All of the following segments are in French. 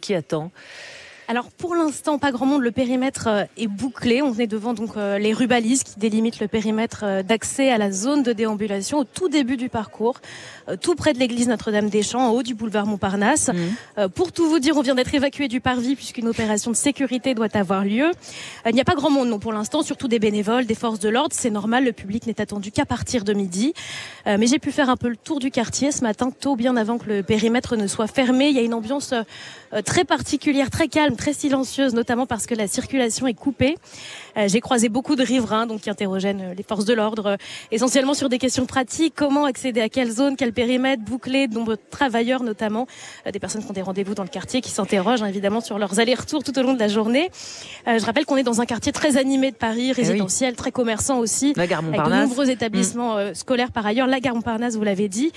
qui attend ? Alors pour l'instant, pas grand monde. Le périmètre est bouclé. On est devant donc les rubalises qui délimitent le périmètre d'accès à la zone de déambulation au tout début du parcours, tout près de l'église Notre-Dame-des-Champs, en haut du boulevard Montparnasse. Pour tout vous dire, on vient d'être évacué du parvis puisqu'une opération de sécurité doit avoir lieu. Il n'y a pas grand monde non pour l'instant, surtout des bénévoles, des forces de l'ordre. C'est normal, le public n'est attendu qu'à partir de midi. Mais j'ai pu faire un peu le tour du quartier ce matin, tôt, bien avant que le périmètre ne soit fermé. Il y a une ambiance très particulière, très calme, très silencieuse, notamment parce que la circulation est coupée. J'ai croisé beaucoup de riverains donc qui interrogent les forces de l'ordre, essentiellement sur des questions pratiques, comment accéder à quelle zone, quel périmètre, bouclé, de nombreux travailleurs notamment, des personnes qui ont des rendez-vous dans le quartier, qui s'interrogent évidemment sur leurs allers-retours tout au long de la journée. Je rappelle qu'on est dans un quartier très animé de Paris, résidentiel, très commerçant aussi, la gare Montparnasse, avec de nombreux établissements scolaires par ailleurs. La gare Montparnasse, vous l'avez dit.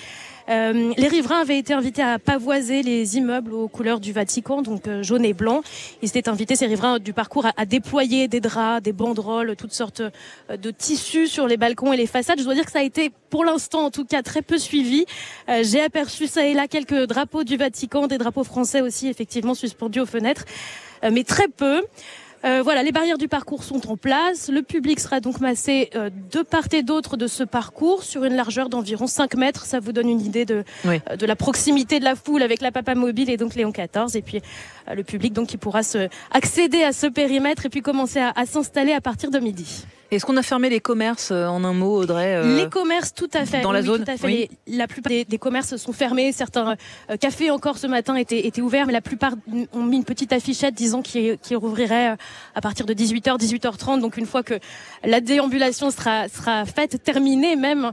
Les riverains avaient été invités à pavoiser les immeubles aux couleurs du Vatican, donc jaune et blanc. Ils étaient invités, ces riverains du parcours, à déployer des draps, des banderoles, toutes sortes de tissus sur les balcons et les façades. Je dois dire que ça a été, pour l'instant en tout cas, très peu suivi. J'ai aperçu ça et là quelques drapeaux du Vatican, des drapeaux français aussi effectivement suspendus aux fenêtres, mais très peu. Voilà, les barrières du parcours sont en place. Le public sera donc massé de part et d'autre de ce parcours sur une largeur d'environ 5 mètres. Ça vous donne une idée de la proximité de la foule avec la Papamobile et donc Léon XIV. Et puis le public donc qui pourra accéder à ce périmètre et puis commencer à s'installer à partir de midi. Est-ce qu'on a fermé les commerces en un mot, Audrey Les commerces, tout à fait. Dans la zone, tout à fait. La plupart des commerces sont fermés. Certains cafés encore ce matin étaient ouverts, mais la plupart ont mis une petite affichette disant qu'ils rouvriraient à partir de 18h, 18h30. Donc une fois que la déambulation sera faite, terminée même,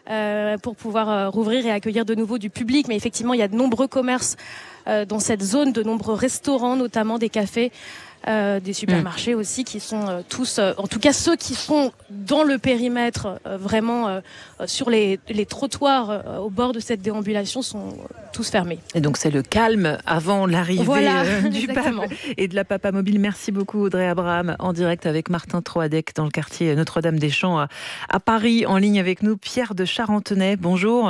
pour pouvoir rouvrir et accueillir de nouveau du public. Mais effectivement, il y a de nombreux commerces dans cette zone, de nombreux restaurants, notamment des cafés. Des supermarchés aussi qui sont tous, en tout cas ceux qui sont dans le périmètre vraiment sur les trottoirs au bord de cette déambulation sont tous fermés. Et donc c'est le calme avant l'arrivée du pape et de la Papamobile. Merci beaucoup Audrey Abraham, en direct avec Martin Troadec dans le quartier Notre-Dame-des-Champs à Paris. En ligne avec nous Pierre de Charentenay, bonjour.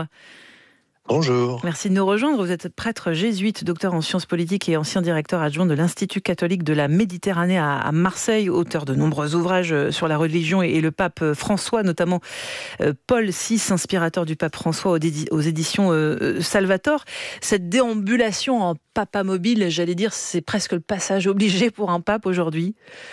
Bonjour. Merci de nous rejoindre. Vous êtes prêtre jésuite, docteur en sciences politiques et ancien directeur adjoint de l'Institut catholique de la Méditerranée à Marseille, auteur de nombreux ouvrages sur la religion et le pape François, notamment Paul VI, inspirateur du pape François aux éditions Salvator. Cette déambulation en papamobile, j'allais dire, c'est presque le passage obligé pour un pape aujourd'hui.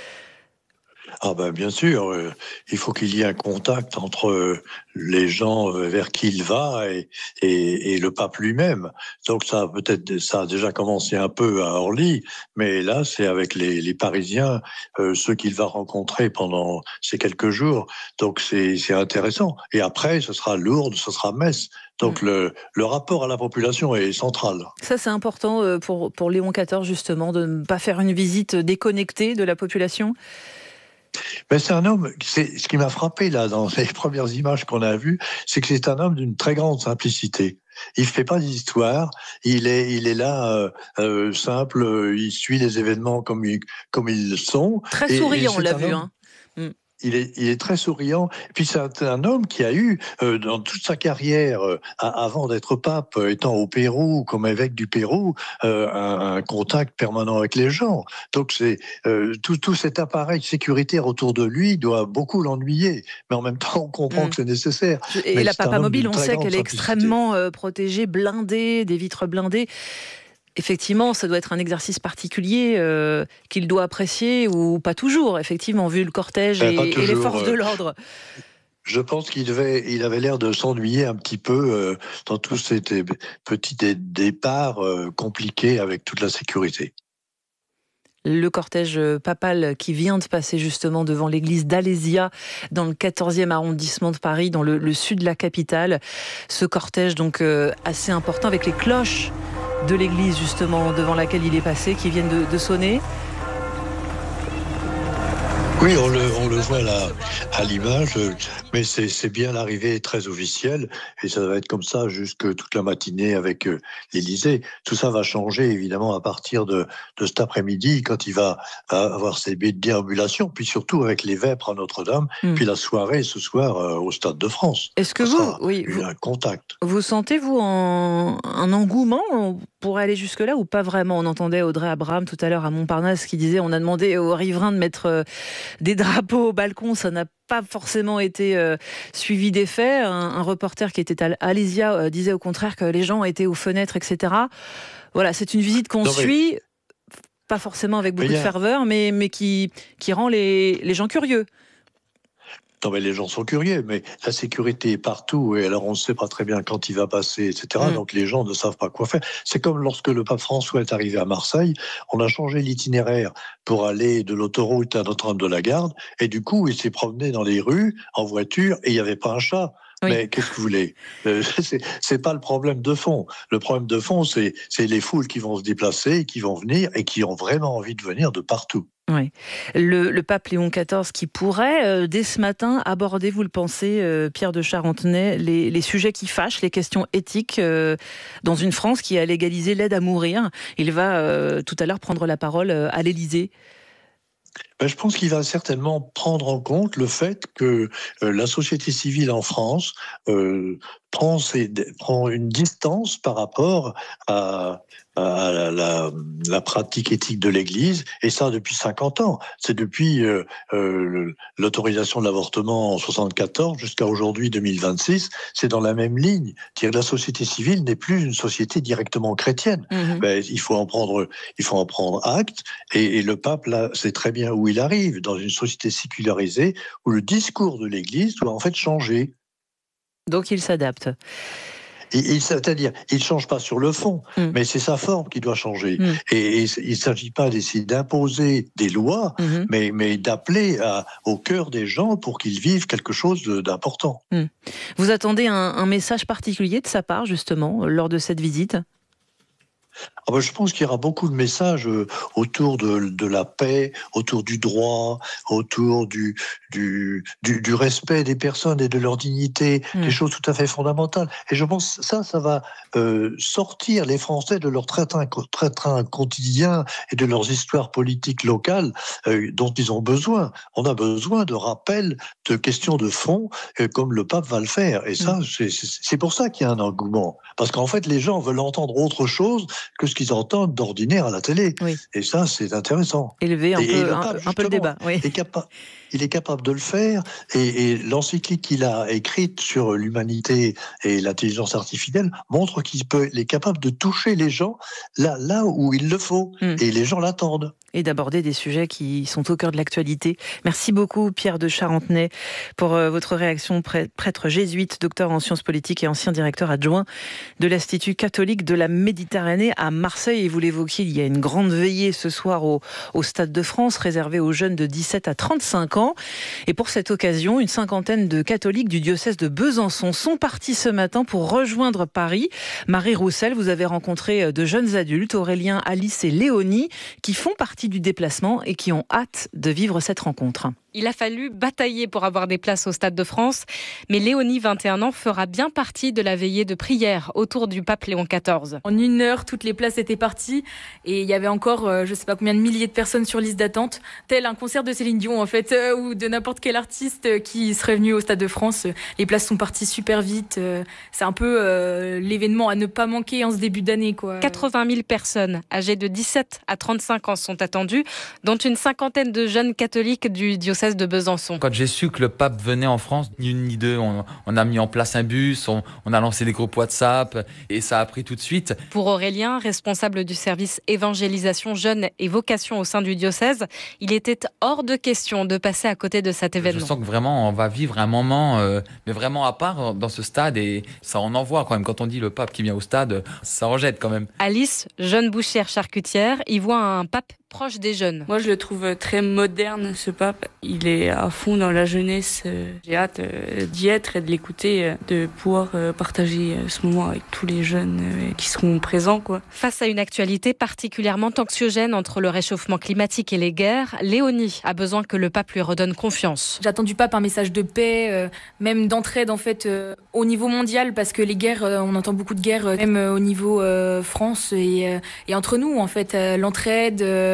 Ah ben bien sûr, il faut qu'il y ait un contact entre les gens vers qui il va et le pape lui-même. Donc ça a déjà commencé un peu à Orly, mais là c'est avec les Parisiens, ceux qu'il va rencontrer pendant ces quelques jours. Donc c'est intéressant. Et après ce sera Lourdes, ce sera Metz. Donc le rapport à la population est central. Ça c'est important pour Léon XIV justement, de ne pas faire une visite déconnectée de la population. Ben c'est un homme, ce qui m'a frappé là dans les premières images qu'on a vues, c'est que c'est un homme d'une très grande simplicité. Il fait pas d'histoire, il est là simple, il suit les événements comme ils sont. Très souriant, on l'a vu. Il est très souriant. Et puis c'est un homme qui a eu, dans toute sa carrière, avant d'être pape, étant au Pérou, comme évêque du Pérou, un contact permanent avec les gens. Donc c'est tout cet appareil sécuritaire autour de lui doit beaucoup l'ennuyer. Mais en même temps, on comprend que c'est nécessaire. Et mais la Papamobile, on sait qu'elle est simplicité. extrêmement protégée, blindée, des vitres blindées. Effectivement, ça doit être un exercice particulier qu'il doit apprécier, ou pas toujours, effectivement, vu le cortège et les forces de l'ordre. Je pense qu'il avait l'air de s'ennuyer un petit peu dans tous ces petits départs compliqués avec toute la sécurité. Le cortège papal qui vient de passer justement devant l'église d'Alésia dans le 14e arrondissement de Paris, dans le sud de la capitale. Ce cortège donc assez important avec les cloches de l'église justement devant laquelle il est passé qui viennent de sonner. Oui, on le voit là à l'image, mais c'est bien l'arrivée très officielle et ça va être comme ça jusque toute la matinée avec l'Élysée. Tout ça va changer évidemment à partir de cet après-midi quand il va avoir ses déambulations, puis surtout avec les vêpres à Notre-Dame, puis la soirée ce soir au Stade de France. Est-ce que un contact. Vous sentez, vous, un engouement pourrait aller jusque-là ou pas vraiment? On entendait Audrey Abraham tout à l'heure à Montparnasse qui disait on a demandé aux riverains de mettre des drapeaux au balcon, ça n'a pas forcément été suivi des faits. Un reporter qui était à Alésia disait au contraire que les gens étaient aux fenêtres, etc. Voilà, c'est une visite qu'on suit, pas forcément avec beaucoup de ferveur, mais qui rend les gens curieux. Non, mais les gens sont curieux, mais la sécurité est partout, et alors on ne sait pas très bien quand il va passer, etc. Donc les gens ne savent pas quoi faire. C'est comme lorsque le pape François est arrivé à Marseille, on a changé l'itinéraire pour aller de l'autoroute à Notre-Dame de la Garde, et du coup, il s'est promené dans les rues en voiture, et il n'y avait pas un chat. Oui. Mais qu'est-ce que vous voulez ? C'est pas le problème de fond. Le problème de fond, c'est les foules qui vont se déplacer, qui vont venir, et qui ont vraiment envie de venir de partout. Oui. Le pape Léon XIV qui pourrait, dès ce matin, aborder, vous le pensez, Pierre de Charentenay, les sujets qui fâchent, les questions éthiques dans une France qui a légalisé l'aide à mourir. Il va tout à l'heure prendre la parole à l'Élysée. Je pense qu'il va certainement prendre en compte le fait que la société civile en France prend une distance par rapport à la pratique éthique de l'Église, et ça depuis 50 ans. C'est depuis l'autorisation de l'avortement en 1974 jusqu'à aujourd'hui 2026, c'est dans la même ligne. C'est-à-dire que la société civile n'est plus une société directement chrétienne. Il faut en prendre acte, et le pape, là, sait très bien où il arrive, dans une société sécularisée où le discours de l'Église doit en fait changer. Donc il s'adapte. C'est-à-dire, il ne change pas sur le fond, mais c'est sa forme qui doit changer. Et il ne s'agit pas d'essayer d'imposer des lois, mais d'appeler au cœur des gens pour qu'ils vivent quelque chose d'important. Vous attendez un message particulier de sa part, justement, lors de cette visite ? Je pense qu'il y aura beaucoup de messages autour de la paix, autour du droit, autour du respect des personnes et de leur dignité, des choses tout à fait fondamentales. Et je pense que ça va sortir les Français de leur train quotidien et de leurs histoires politiques locales dont ils ont besoin. On a besoin de rappels, de questions de fond, comme le pape va le faire. Et ça, c'est pour ça qu'il y a un engouement. Parce qu'en fait, les gens veulent entendre autre chose que ce qu'ils entendent d'ordinaire à la télé. Oui. Et ça, c'est intéressant. Élever un peu le débat. Oui. Il est capable de le faire, et l'encyclique qu'il a écrite sur l'humanité et l'intelligence artificielle montre qu'il est capable de toucher les gens là où il le faut, et les gens l'attendent. Et d'aborder des sujets qui sont au cœur de l'actualité. Merci beaucoup Pierre de Charentenay pour votre réaction, prêtre jésuite, docteur en sciences politiques et ancien directeur adjoint de l'Institut catholique de la Méditerranée à Marseille. Et vous l'évoquiez, il y a une grande veillée ce soir au Stade de France, réservée aux jeunes de 17 à 35 ans. Et pour cette occasion, une cinquantaine de catholiques du diocèse de Besançon sont partis ce matin pour rejoindre Paris. Marie Roussel, vous avez rencontré de jeunes adultes, Aurélien, Alice et Léonie, qui font partie du déplacement et qui ont hâte de vivre cette rencontre. Il a fallu batailler pour avoir des places au Stade de France, mais Léonie, 21 ans, fera bien partie de la veillée de prière autour du pape Léon XIV. En 1 heure, toutes les places étaient parties et il y avait encore je ne sais pas combien de milliers de personnes sur liste d'attente, tel un concert de Céline Dion en fait, ou de n'importe quel artiste qui serait venu au Stade de France. Les places sont parties super vite, c'est un peu l'événement à ne pas manquer en ce début d'année, quoi. 80 000 personnes âgées de 17 à 35 ans sont attendues, dont une cinquantaine de jeunes catholiques du diocèse de Besançon. Quand j'ai su que le pape venait en France, ni une ni deux, on a mis en place un bus, on a lancé des groupes WhatsApp et ça a pris tout de suite. Pour Aurélien, responsable du service évangélisation jeunes et vocation au sein du diocèse, il était hors de question de passer à côté de cet événement. Je sens que vraiment on va vivre un moment mais vraiment à part dans ce stade, et ça en envoie quand même. Quand on dit le pape qui vient au stade, ça en jette quand même. Alice, jeune bouchère charcutière, y voit un pape proche des jeunes. Moi, je le trouve très moderne, ce pape. Il est à fond dans la jeunesse. J'ai hâte d'y être et de l'écouter, de pouvoir partager ce moment avec tous les jeunes qui seront présents, quoi. Face à une actualité particulièrement anxiogène entre le réchauffement climatique et les guerres, Léonie a besoin que le pape lui redonne confiance. J'attends du pape un message de paix, même d'entraide en fait, au niveau mondial, parce que les guerres, on entend beaucoup de guerres, même au niveau France et entre nous en fait, l'entraide.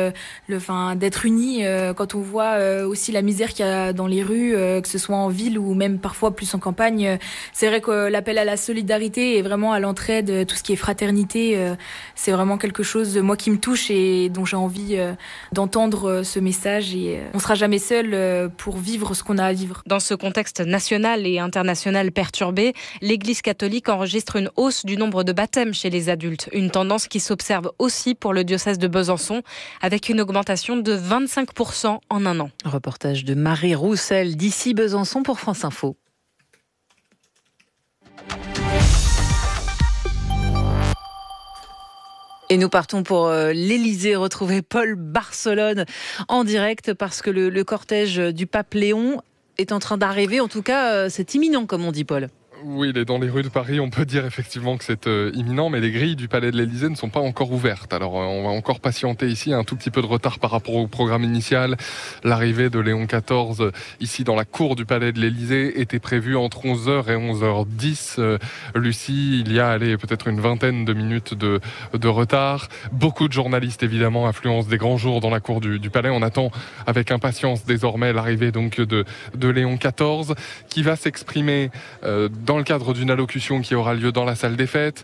d'être unis quand on voit aussi la misère qu'il y a dans les rues, que ce soit en ville ou même parfois plus en campagne. C'est vrai que l'appel à la solidarité et vraiment à l'entraide, tout ce qui est fraternité, c'est vraiment quelque chose moi qui me touche et dont j'ai envie d'entendre ce message. Et on sera jamais seul pour vivre ce qu'on a à vivre. Dans ce contexte national et international perturbé, l'Église catholique enregistre une hausse du nombre de baptêmes chez les adultes. Une tendance qui s'observe aussi pour le diocèse de Besançon, avec une augmentation de 25% en un an. Reportage de Marie Roussel d'ici Besançon pour France Info. Et nous partons pour l'Élysée, retrouver Paul Barcelone en direct parce que le cortège du pape Léon est en train d'arriver. En tout cas, c'est imminent, comme on dit, Paul. Oui, il est dans les rues de Paris. On peut dire effectivement que c'est imminent, mais les grilles du palais de l'Élysée ne sont pas encore ouvertes. Alors, on va encore patienter ici, un tout petit peu de retard par rapport au programme initial. L'arrivée de Léon XIV ici dans la cour du palais de l'Élysée était prévue entre 11h et 11h10. Lucie, il y a peut-être une vingtaine de minutes de retard. Beaucoup de journalistes, évidemment, affluence des grands jours dans la cour du palais. On attend avec impatience désormais l'arrivée donc de Léon XIV, qui va s'exprimer dans le cadre d'une allocution qui aura lieu dans la salle des fêtes,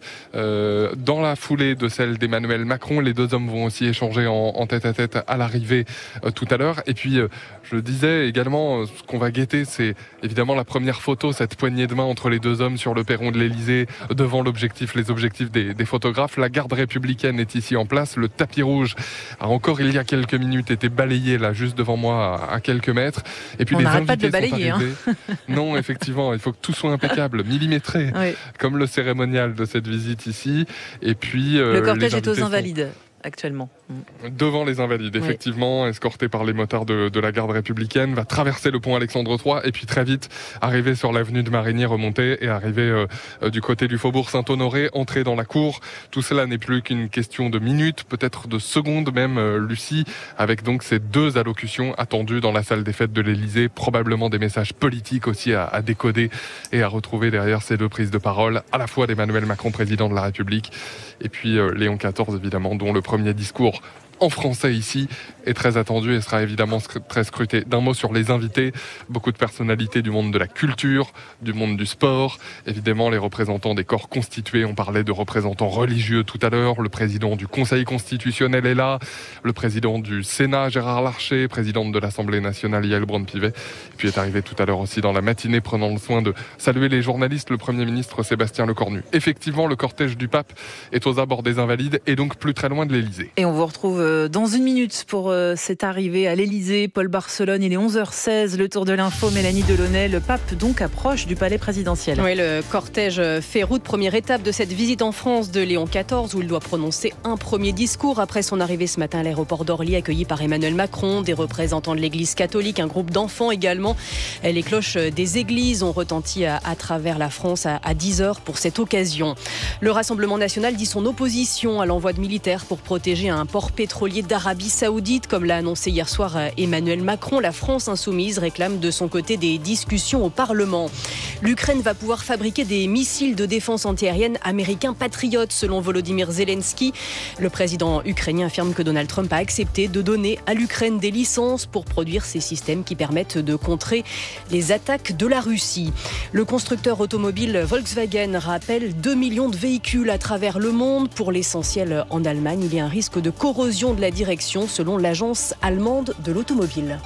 dans la foulée de celle d'Emmanuel Macron. Les deux hommes vont aussi échanger en tête-à-tête à l'arrivée tout à l'heure. Et puis, je disais également, ce qu'on va guetter, c'est évidemment la première photo, cette poignée de main entre les deux hommes sur le perron de l'Élysée, devant les objectifs des photographes. La garde républicaine est ici en place. Le tapis rouge a encore, il y a quelques minutes, été balayé là, juste devant moi, à quelques mètres. Et puis on n'arrête pas de le balayer. Non, effectivement, il faut que tout soit impeccable, millimétré, oui, comme le cérémonial de cette visite ici. Et puis le cortège est aux Invalides actuellement. Devant les Invalides, effectivement, escorté par les motards de la garde républicaine, va traverser le pont Alexandre III et puis très vite arriver sur l'avenue de Marigny, remonter et arriver du côté du faubourg Saint-Honoré, entrer dans la cour. Tout cela n'est plus qu'une question de minutes, peut-être de secondes même, Lucie, avec donc ces deux allocutions attendues dans la salle des fêtes de l'Élysée, probablement des messages politiques aussi à décoder et à retrouver derrière ces deux prises de parole, à la fois d'Emmanuel Macron, président de la République, et puis Léon XIV, évidemment, dont le premier discours en français ici est très attendu et sera évidemment très scruté. D'un mot sur les invités, beaucoup de personnalités du monde de la culture, du monde du sport, évidemment les représentants des corps constitués. On parlait de représentants religieux tout à l'heure, le président du Conseil constitutionnel est là, le président du Sénat Gérard Larcher, présidente de l'Assemblée nationale Yael Braun-Pivet, et puis est arrivé tout à l'heure aussi dans la matinée prenant le soin de saluer les journalistes, le Premier ministre Sébastien Lecornu. Effectivement, le cortège du pape est aux abords des Invalides et donc plus très loin de l'Élysée. Et on vous retrouve dans une minute pour cette arrivée à l'Élysée. Paul Barcelone, il est 11h16, le tour de l'info, Mélanie Delaunay. Le pape donc approche du palais présidentiel. Oui, le cortège fait route, première étape de cette visite en France de Léon XIV, où il doit prononcer un premier discours après son arrivée ce matin à l'aéroport d'Orly, accueilli par Emmanuel Macron, des représentants de l'église catholique, un groupe d'enfants également. Les cloches des églises ont retenti à travers la France à 10h pour cette occasion. Le Rassemblement national dit son opposition à l'envoi de militaires pour protéger un port pétrolier d'Arabie Saoudite, comme l'a annoncé hier soir Emmanuel Macron. La France insoumise réclame de son côté des discussions au Parlement. L'Ukraine va pouvoir fabriquer des missiles de défense antiaérienne américains Patriot, selon Volodymyr Zelensky. Le président ukrainien affirme que Donald Trump a accepté de donner à l'Ukraine des licences pour produire ces systèmes qui permettent de contrer les attaques de la Russie. Le constructeur automobile Volkswagen rappelle 2 millions de véhicules à travers le monde. Pour l'essentiel en Allemagne, il y a un risque de corrosion de la direction selon l'agence allemande de l'automobile.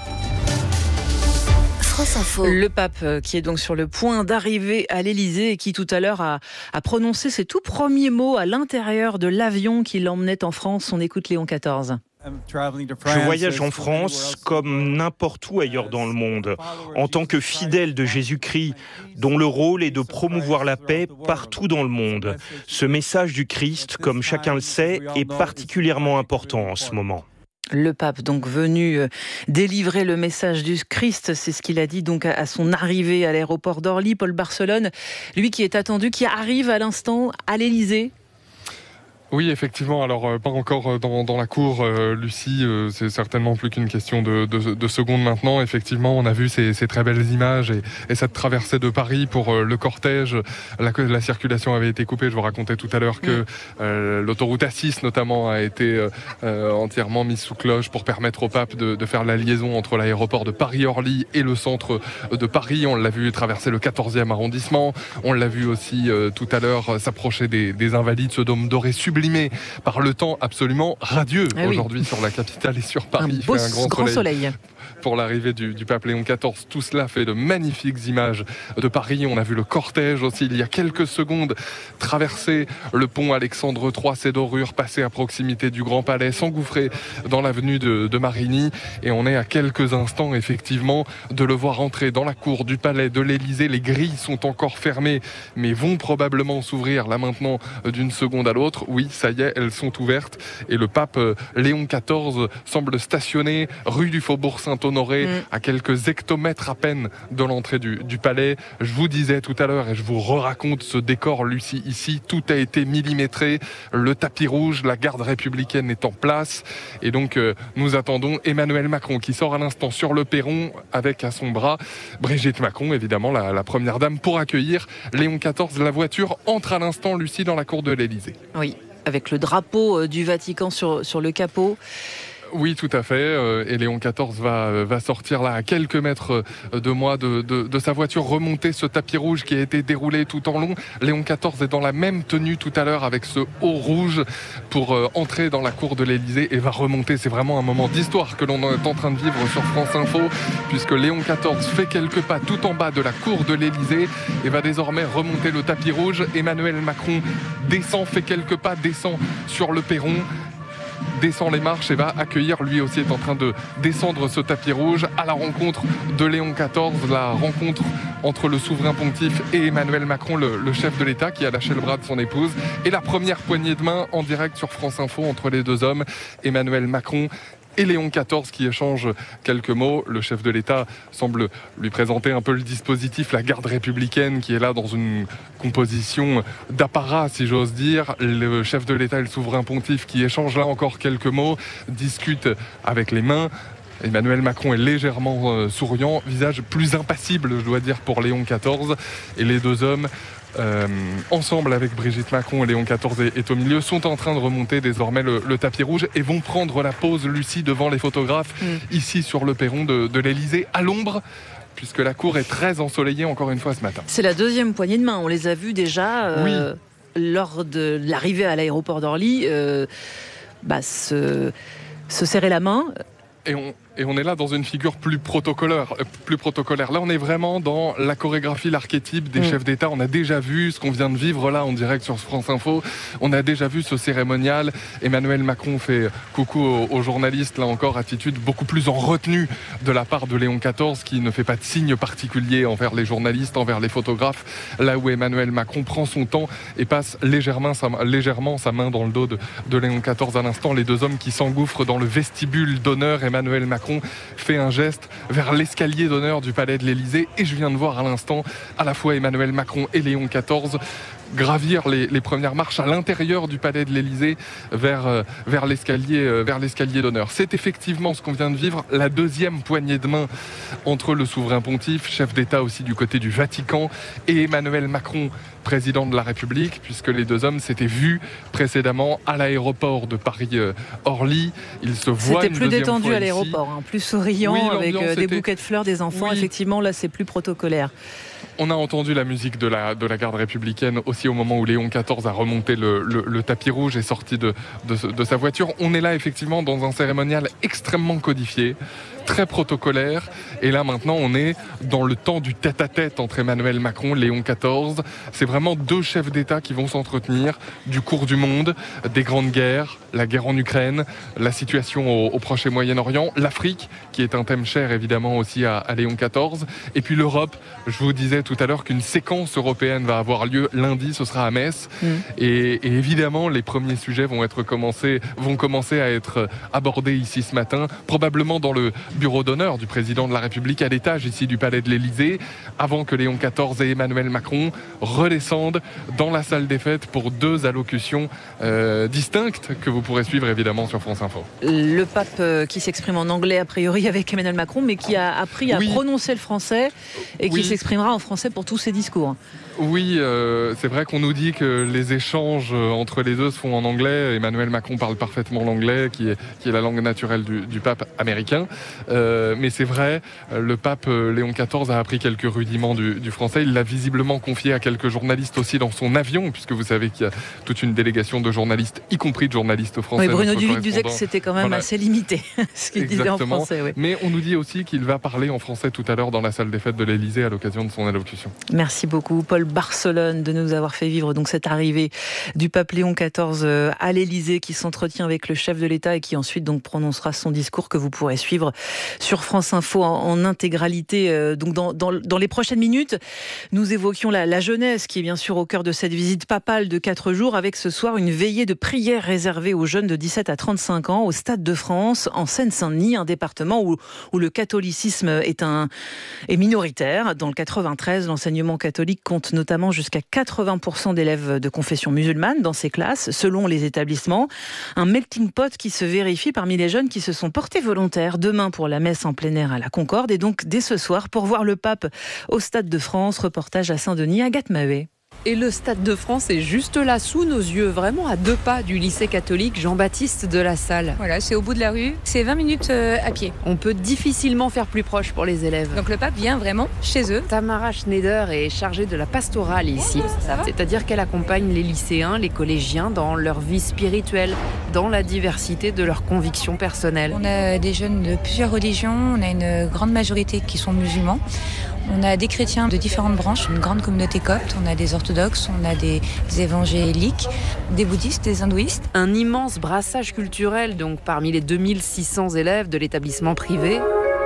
France Info. Le pape qui est donc sur le point d'arriver à l'Élysée et qui tout à l'heure a prononcé ses tout premiers mots à l'intérieur de l'avion qui l'emmenait en France. On écoute Léon XIV. Je voyage en France comme n'importe où ailleurs dans le monde, en tant que fidèle de Jésus-Christ, dont le rôle est de promouvoir la paix partout dans le monde. Ce message du Christ, comme chacun le sait, est particulièrement important en ce moment. Le pape donc venu délivrer le message du Christ, c'est ce qu'il a dit donc à son arrivée à l'aéroport d'Orly. Paul Barcelone, lui qui est attendu, qui arrive à l'instant à l'Élysée. Oui, effectivement. Alors, pas encore dans la cour, Lucie. C'est certainement plus qu'une question de secondes maintenant. Effectivement, on a vu ces très belles images et cette traversée de Paris pour le cortège. La circulation avait été coupée. Je vous racontais tout à l'heure que l'autoroute A6, notamment, a été entièrement mise sous cloche pour permettre au pape de faire la liaison entre l'aéroport de Paris-Orly et le centre de Paris. On l'a vu traverser le 14e arrondissement. On l'a vu aussi tout à l'heure s'approcher des Invalides, ce dôme doré sublimé par le temps absolument radieux aujourd'hui sur la capitale et sur Paris. Il fait un grand soleil. Pour l'arrivée du pape Léon XIV, tout cela fait de magnifiques images de Paris. On a vu le cortège aussi il y a quelques secondes traverser le pont Alexandre III, ses dorures, passer à proximité du Grand Palais, s'engouffrer dans l'avenue de Marigny. Et on est à quelques instants effectivement de le voir entrer dans la cour du Palais de l'Élysée. Les grilles sont encore fermées mais vont probablement s'ouvrir là maintenant d'une seconde à l'autre. Oui, ça y est, elles sont ouvertes et le pape Léon XIV semble stationner rue du Faubourg Saint-Honoré, à quelques hectomètres à peine de l'entrée du palais. Je vous disais tout à l'heure, et je vous raconte ce décor, Lucie, ici, tout a été millimétré, le tapis rouge, la garde républicaine est en place, et donc nous attendons Emmanuel Macron qui sort à l'instant sur le perron avec à son bras Brigitte Macron, évidemment la première dame, pour accueillir Léon XIV. La voiture entre à l'instant, Lucie, dans la cour de l'Élysée. Oui, avec le drapeau du Vatican sur le capot. Oui, tout à fait. Et Léon XIV va sortir là à quelques mètres de moi de sa voiture, remonter ce tapis rouge qui a été déroulé tout en long. Léon XIV est dans la même tenue tout à l'heure avec ce haut rouge pour entrer dans la cour de l'Élysée et va remonter. C'est vraiment un moment d'histoire que l'on est en train de vivre sur France Info, puisque Léon XIV fait quelques pas tout en bas de la cour de l'Élysée et va désormais remonter le tapis rouge. Emmanuel Macron descend, fait quelques pas, descend sur le perron, descend les marches et va accueillir, lui aussi est en train de descendre ce tapis rouge à la rencontre de Léon XIV, la rencontre entre le souverain pontife et Emmanuel Macron, le chef de l'État qui a lâché le bras de son épouse, et la première poignée de main en direct sur France Info entre les deux hommes, Emmanuel Macron et Léon XIV qui échangent quelques mots. Le chef de l'État semble lui présenter un peu le dispositif, la garde républicaine qui est là dans une composition d'apparat, si j'ose dire. Le chef de l'État et le souverain pontife qui échangent là encore quelques mots, discutent avec les mains. Emmanuel Macron est légèrement souriant, visage plus impassible, je dois dire, pour Léon XIV. Et les deux hommes, ensemble avec Brigitte Macron et Léon XIV est au milieu, sont en train de remonter désormais le tapis rouge et vont prendre la pause, Lucie, devant les photographes, ici sur le perron de l'Élysée, à l'ombre, puisque la cour est très ensoleillée encore une fois ce matin. C'est la deuxième poignée de main, on les a vus déjà lors de l'arrivée à l'aéroport d'Orly se serrer la main. Et on est là dans une figure plus protocolaire. Là, on est vraiment dans la chorégraphie, l'archétype des chefs d'État. On a déjà vu ce qu'on vient de vivre là en direct sur France Info. On a déjà vu ce cérémonial. Emmanuel Macron fait coucou aux journalistes. Là encore, attitude beaucoup plus en retenue de la part de Léon XIV qui ne fait pas de signe particulier envers les journalistes, envers les photographes. Là où Emmanuel Macron prend son temps et passe légèrement sa main dans le dos de Léon XIV à l'instant. Les deux hommes qui s'engouffrent dans le vestibule d'honneur. Emmanuel Macron fait un geste vers l'escalier d'honneur du palais de l'Élysée et je viens de voir à l'instant à la fois Emmanuel Macron et Léon XIV gravir les premières marches à l'intérieur du palais de l'Élysée vers l'escalier d'honneur. C'est effectivement ce qu'on vient de vivre, la deuxième poignée de main entre le souverain pontife, chef d'État aussi du côté du Vatican, et Emmanuel Macron, président de la République, puisque les deux hommes s'étaient vus précédemment à l'aéroport de Paris-Orly. Ils se voient C'était plus détendu à l'aéroport, plus souriant, avec des bouquets de fleurs, des enfants. Oui. Effectivement, là, c'est plus protocolaire. On a entendu la musique de la garde républicaine aussi au moment où Léon XIV a remonté le tapis rouge et sorti de sa voiture. On est là effectivement dans un cérémonial extrêmement codifié, très protocolaire. Et là maintenant, on est dans le temps du tête-à-tête entre Emmanuel Macron et Léon XIV. C'est vraiment deux chefs d'État qui vont s'entretenir du cours du monde, des grandes guerres, la guerre en Ukraine, la situation au Proche et Moyen-Orient, l'Afrique, qui est un thème cher évidemment aussi à Léon XIV, et puis l'Europe. Je vous disais tout à l'heure qu'une séquence européenne va avoir lieu lundi, ce sera à Metz. Et évidemment, les premiers sujets vont commencer à être abordés ici ce matin, probablement dans bureau d'honneur du président de la République à l'étage ici du Palais de l'Élysée, avant que Léon XIV et Emmanuel Macron redescendent dans la salle des fêtes pour 2 allocutions distinctes que vous pourrez suivre évidemment sur France Info. Le pape qui s'exprime en anglais a priori avec Emmanuel Macron, mais qui a appris à prononcer le français et qui s'exprimera en français pour tous ses discours. Oui, c'est vrai qu'on nous dit que les échanges entre les deux se font en anglais. Emmanuel Macron parle parfaitement l'anglais, qui est la langue naturelle du pape américain. Mais c'est vrai, le pape Léon XIV a appris quelques rudiments du français. Il l'a visiblement confié à quelques journalistes aussi dans son avion, puisque vous savez qu'il y a toute une délégation de journalistes, y compris de journalistes français. Oui, Bruno Duvic disait que c'était quand même assez limité, ce qu'il disait en français. Oui. Mais on nous dit aussi qu'il va parler en français tout à l'heure dans la salle des fêtes de l'Élysée à l'occasion de son allocution. Merci beaucoup, Paul Barcelone, de nous avoir fait vivre donc cette arrivée du pape Léon XIV à l'Élysée, qui s'entretient avec le chef de l'État et qui ensuite donc prononcera son discours que vous pourrez suivre sur France Info en intégralité. Donc dans les prochaines minutes, nous évoquions la jeunesse qui est bien sûr au cœur de cette visite papale de 4 jours, avec ce soir une veillée de prière réservée aux jeunes de 17 à 35 ans au Stade de France en Seine-Saint-Denis, un département où le catholicisme est minoritaire. Dans le 93, l'enseignement catholique compte notamment jusqu'à 80% d'élèves de confession musulmane dans ses classes, selon les établissements. Un melting pot qui se vérifie parmi les jeunes qui se sont portés volontaires demain pour la messe en plein air à la Concorde et donc dès ce soir pour voir le pape au Stade de France. Reportage à Saint-Denis, Agathe Mahé. Et le Stade de France est juste là, sous nos yeux, vraiment à 2 pas du lycée catholique Jean-Baptiste de La Salle. Voilà, c'est au bout de la rue, c'est 20 minutes à pied. On peut difficilement faire plus proche pour les élèves. Donc le pape vient vraiment chez eux. Tamara Schneider est chargée de la pastorale ici. C'est-à-dire qu'elle accompagne les lycéens, les collégiens dans leur vie spirituelle, dans la diversité de leurs convictions personnelles. On a des jeunes de plusieurs religions, on a une grande majorité qui sont musulmans. On a des chrétiens de différentes branches, une grande communauté copte, on a des orthodoxes, on a des évangéliques, des bouddhistes, des hindouistes. Un immense brassage culturel donc parmi les 2600 élèves de l'établissement privé.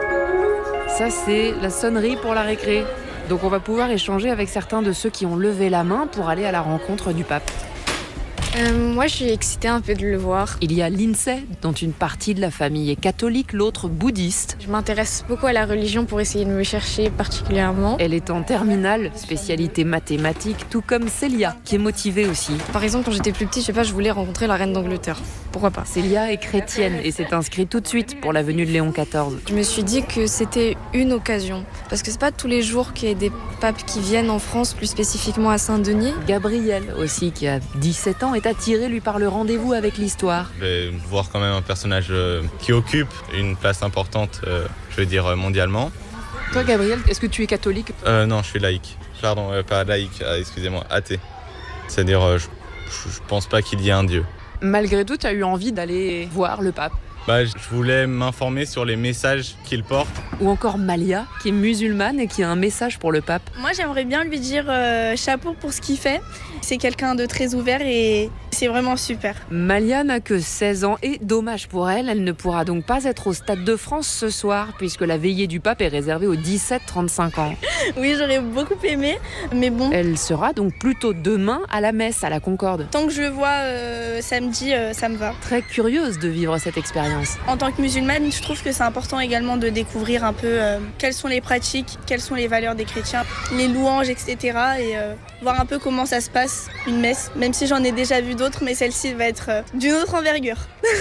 Ça c'est la sonnerie pour la récré. Donc on va pouvoir échanger avec certains de ceux qui ont levé la main pour aller à la rencontre du pape. Moi, je suis excitée un peu de le voir. Il y a Lindsay, dont une partie de la famille est catholique, l'autre bouddhiste. Je m'intéresse beaucoup à la religion pour essayer de me chercher particulièrement. Elle est en terminale, spécialité mathématiques, tout comme Célia, qui est motivée aussi. Par exemple, quand j'étais plus petite, je voulais rencontrer la reine d'Angleterre. Pourquoi pas ? Célia est chrétienne et s'est inscrite tout de suite pour la venue de Léon XIV. Je me suis dit que c'était une occasion. Parce que c'est pas tous les jours qu'il y a des papes qui viennent en France, plus spécifiquement à Saint-Denis. Gabriel aussi, qui a 17 ans, est attiré lui par le rendez-vous avec l'histoire. Je vais voir quand même un personnage qui occupe une place importante, mondialement. Toi Gabriel, est-ce que tu es catholique ? Non, je suis laïque. Pardon, pas laïque, excusez-moi, athée. C'est-à-dire, je pense pas qu'il y ait un Dieu. Malgré tout, tu as eu envie d'aller voir le pape ? Je voulais m'informer sur les messages qu'il porte. Ou encore Malia, qui est musulmane et qui a un message pour le pape. Moi, j'aimerais bien lui dire chapeau pour ce qu'il fait. C'est quelqu'un de très ouvert et c'est vraiment super. Malia n'a que 16 ans et dommage pour elle, elle ne pourra donc pas être au Stade de France ce soir puisque la veillée du pape est réservée aux 17-35 ans. Oui, j'aurais beaucoup aimé, mais bon. Elle sera donc plutôt demain à la messe à la Concorde. Tant que je le vois samedi, ça me va. Très curieuse de vivre cette expérience. En tant que musulmane, je trouve que c'est important également de découvrir un peu quelles sont les pratiques, quelles sont les valeurs des chrétiens, les louanges, etc. Et voir un peu comment ça se passe, une messe, même si j'en ai déjà vu d'autres, mais celle-ci va être d'une autre envergure.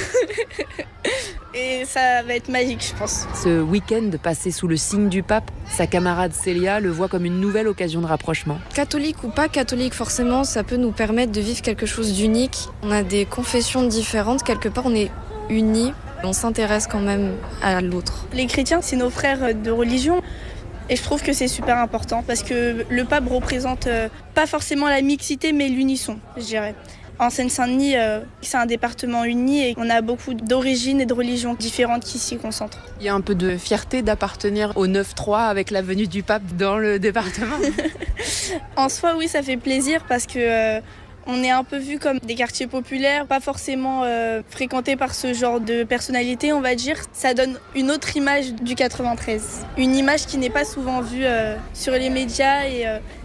Et ça va être magique, je pense. Ce week-end passé sous le signe du pape, sa camarade Célia le voit comme une nouvelle occasion de rapprochement. Catholique ou pas catholique, forcément, ça peut nous permettre de vivre quelque chose d'unique. On a des confessions différentes, quelque part on est unis, on s'intéresse quand même à l'autre. Les chrétiens, c'est nos frères de religion. Et je trouve que c'est super important parce que le pape représente pas forcément la mixité, mais l'unisson, je dirais. En Seine-Saint-Denis, c'est un département uni et on a beaucoup d'origines et de religions différentes qui s'y concentrent. Il y a un peu de fierté d'appartenir au 9-3 avec la venue du pape dans le département. En soi, oui, ça fait plaisir parce que on est un peu vu comme des quartiers populaires, pas forcément fréquentés par ce genre de personnalité, on va dire. Ça donne une autre image du 93. Une image qui n'est pas souvent vue sur les médias et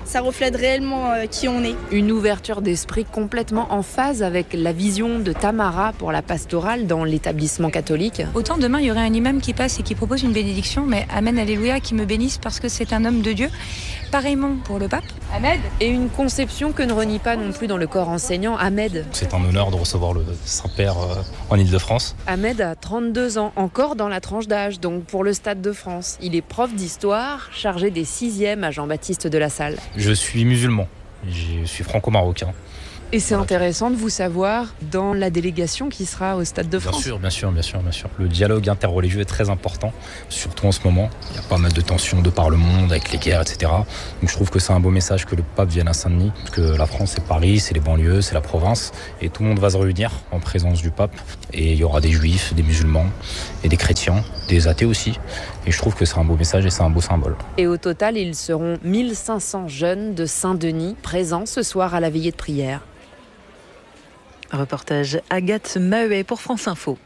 ça reflète réellement qui on est. Une ouverture d'esprit complètement en phase avec la vision de Tamara pour la pastorale dans l'établissement catholique. Autant demain, il y aurait un imam qui passe et qui propose une bénédiction, mais Amen, Alléluia, qui me bénisse parce que c'est un homme de Dieu. Pareillement pour le pape. Ahmed. Et une conception que ne renie pas non plus dans le corps enseignant Ahmed. C'est un honneur de recevoir le Saint-Père en Île-de-France. Ahmed a 32 ans, encore dans la tranche d'âge, donc pour le Stade de France. Il est prof d'histoire, chargé des 6e à Jean-Baptiste de la Salle. Je suis musulman, je suis franco-marocain. Et c'est intéressant de vous savoir dans la délégation qui sera au Stade de France. Bien sûr. Le dialogue interreligieux est très important, surtout en ce moment. Il y a pas mal de tensions de par le monde, avec les guerres, etc. Donc je trouve que c'est un beau message que le pape vienne à Saint-Denis, parce que la France, c'est Paris, c'est les banlieues, c'est la province, et tout le monde va se réunir en présence du pape. Et il y aura des juifs, des musulmans, et des chrétiens, des athées aussi. Et je trouve que c'est un beau message et c'est un beau symbole. Et au total, ils seront 1500 jeunes de Saint-Denis présents ce soir à la veillée de prière. Reportage Agathe Maheuet pour France Info.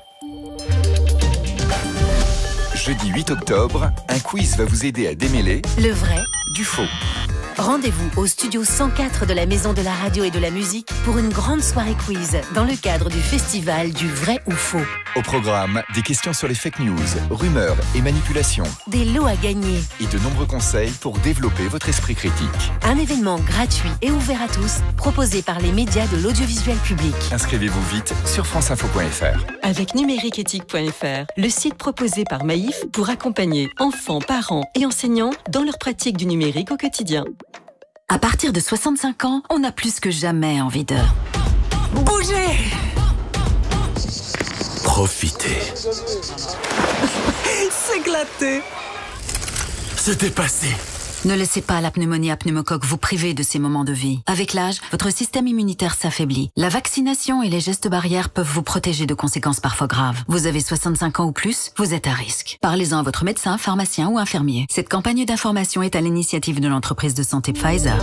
Jeudi 8 octobre, un quiz va vous aider à démêler le vrai du faux. Rendez-vous au studio 104 de la Maison de la Radio et de la Musique pour une grande soirée quiz dans le cadre du festival du vrai ou faux. Au programme, des questions sur les fake news, rumeurs et manipulations. Des lots à gagner. Et de nombreux conseils pour développer votre esprit critique. Un événement gratuit et ouvert à tous, proposé par les médias de l'audiovisuel public. Inscrivez-vous vite sur franceinfo.fr. Avec numériqueéthique.fr, le site proposé par Maïf pour accompagner enfants, parents et enseignants dans leur pratique du numérique au quotidien. À partir de 65 ans, on a plus que jamais envie de bouger. Profiter. S'éclater. Se dépasser. Ne laissez pas la pneumonie à pneumocoque vous priver de ces moments de vie. Avec l'âge, votre système immunitaire s'affaiblit. La vaccination et les gestes barrières peuvent vous protéger de conséquences parfois graves. Vous avez 65 ans ou plus, vous êtes à risque. Parlez-en à votre médecin, pharmacien ou infirmier. Cette campagne d'information est à l'initiative de l'entreprise de santé Pfizer.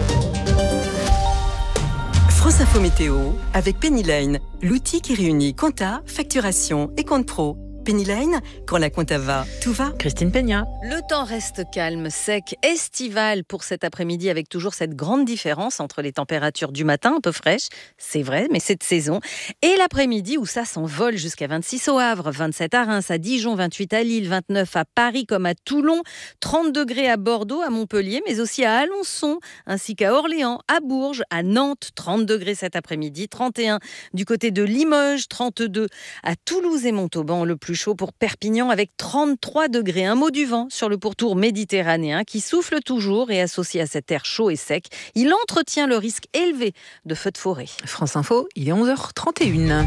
France Info Météo avec Pennyline, l'outil qui réunit compta, facturation et compte pro. Pennyline, quand la compta va, tout va. Christine Peña. Le temps reste calme, sec, estival pour cet après-midi avec toujours cette grande différence entre les températures du matin un peu fraîches, c'est vrai, mais c'est de saison, et l'après-midi où ça s'envole jusqu'à 26 au Havre, 27 à Reims, à Dijon, 28 à Lille, 29 à Paris comme à Toulon, 30 degrés à Bordeaux, à Montpellier, mais aussi à Alençon, ainsi qu'à Orléans, à Bourges, à Nantes, 30 degrés cet après-midi, 31 du côté de Limoges, 32 à Toulouse et Montauban, le plus chaud pour Perpignan avec 33 degrés. Un mot du vent sur le pourtour méditerranéen qui souffle toujours et associé à cet air chaud et sec, il entretient le risque élevé de feux de forêt. France Info, il est 11h31.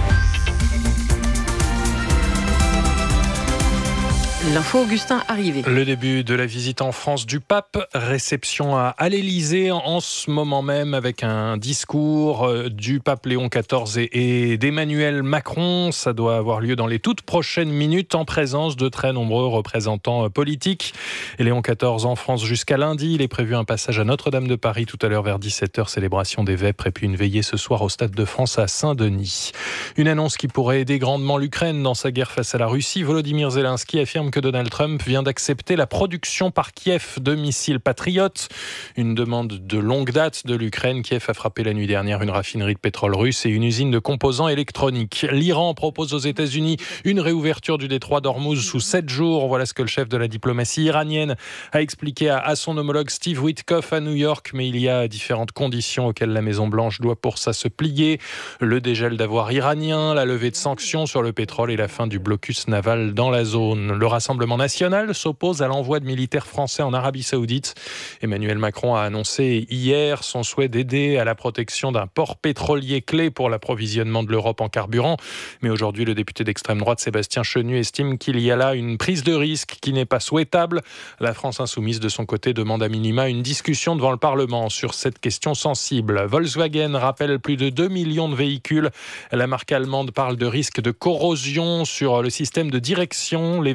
L'info Augustin arrivé. Le début de la visite en France du pape, réception à l'Élysée en ce moment même avec un discours du pape Léon XIV et d'Emmanuel Macron. Ça doit avoir lieu dans les toutes prochaines minutes en présence de très nombreux représentants politiques. Et Léon XIV en France jusqu'à lundi. Il est prévu un passage à Notre-Dame de Paris tout à l'heure vers 17h, célébration des Vêpres et puis une veillée ce soir au Stade de France à Saint-Denis. Une annonce qui pourrait aider grandement l'Ukraine dans sa guerre face à la Russie. Volodymyr Zelensky affirme que Donald Trump vient d'accepter la production par Kiev de missiles patriotes. Une demande de longue date de l'Ukraine. Kiev a frappé la nuit dernière une raffinerie de pétrole russe et une usine de composants électroniques. L'Iran propose aux États-Unis une réouverture du détroit d'Ormuz sous 7 jours. Voilà ce que le chef de la diplomatie iranienne a expliqué à son homologue Steve Witkoff à New York. Mais il y a différentes conditions auxquelles la Maison-Blanche doit pour ça se plier. Le dégel d'avoirs iraniens, la levée de sanctions sur le pétrole et la fin du blocus naval dans la zone. Le Rassemblement national s'oppose à l'envoi de militaires français en Arabie Saoudite. Emmanuel Macron a annoncé hier son souhait d'aider à la protection d'un port pétrolier clé pour l'approvisionnement de l'Europe en carburant. Mais aujourd'hui, le député d'extrême droite Sébastien Chenu estime qu'il y a là une prise de risque qui n'est pas souhaitable. La France insoumise, de son côté, demande à minima une discussion devant le Parlement sur cette question sensible. Volkswagen rappelle plus de 2 millions de véhicules. La marque allemande parle de risque de corrosion sur le système de direction. Les véhicules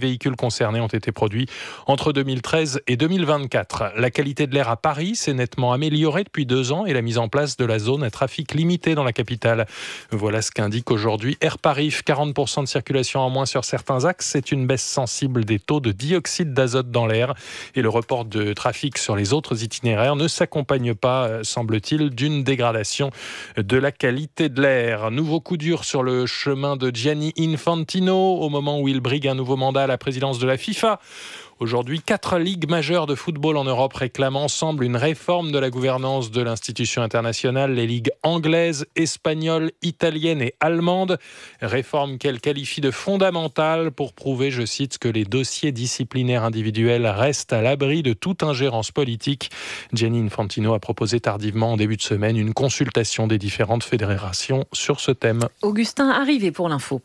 concernés ont été produits entre 2013 et 2024. La qualité de l'air à Paris s'est nettement améliorée depuis 2 ans et la mise en place de la zone à trafic limité dans la capitale. Voilà ce qu'indique aujourd'hui Airparif. 40% de circulation en moins sur certains axes. C'est une baisse sensible des taux de dioxyde d'azote dans l'air. Et le report de trafic sur les autres itinéraires ne s'accompagne pas, semble-t-il, d'une dégradation de la qualité de l'air. Nouveau coup dur sur le chemin de Gianni Infantino au moment où il brigue un nouveau mandat à la présidence de la FIFA. Aujourd'hui, 4 ligues majeures de football en Europe réclament ensemble une réforme de la gouvernance de l'institution internationale, les ligues anglaises, espagnoles, italiennes et allemandes. Réforme qu'elle qualifie de fondamentale pour prouver, je cite, que les dossiers disciplinaires individuels restent à l'abri de toute ingérence politique. Gianni Infantino a proposé tardivement en début de semaine une consultation des différentes fédérations sur ce thème. Augustin, arrivé pour l'info.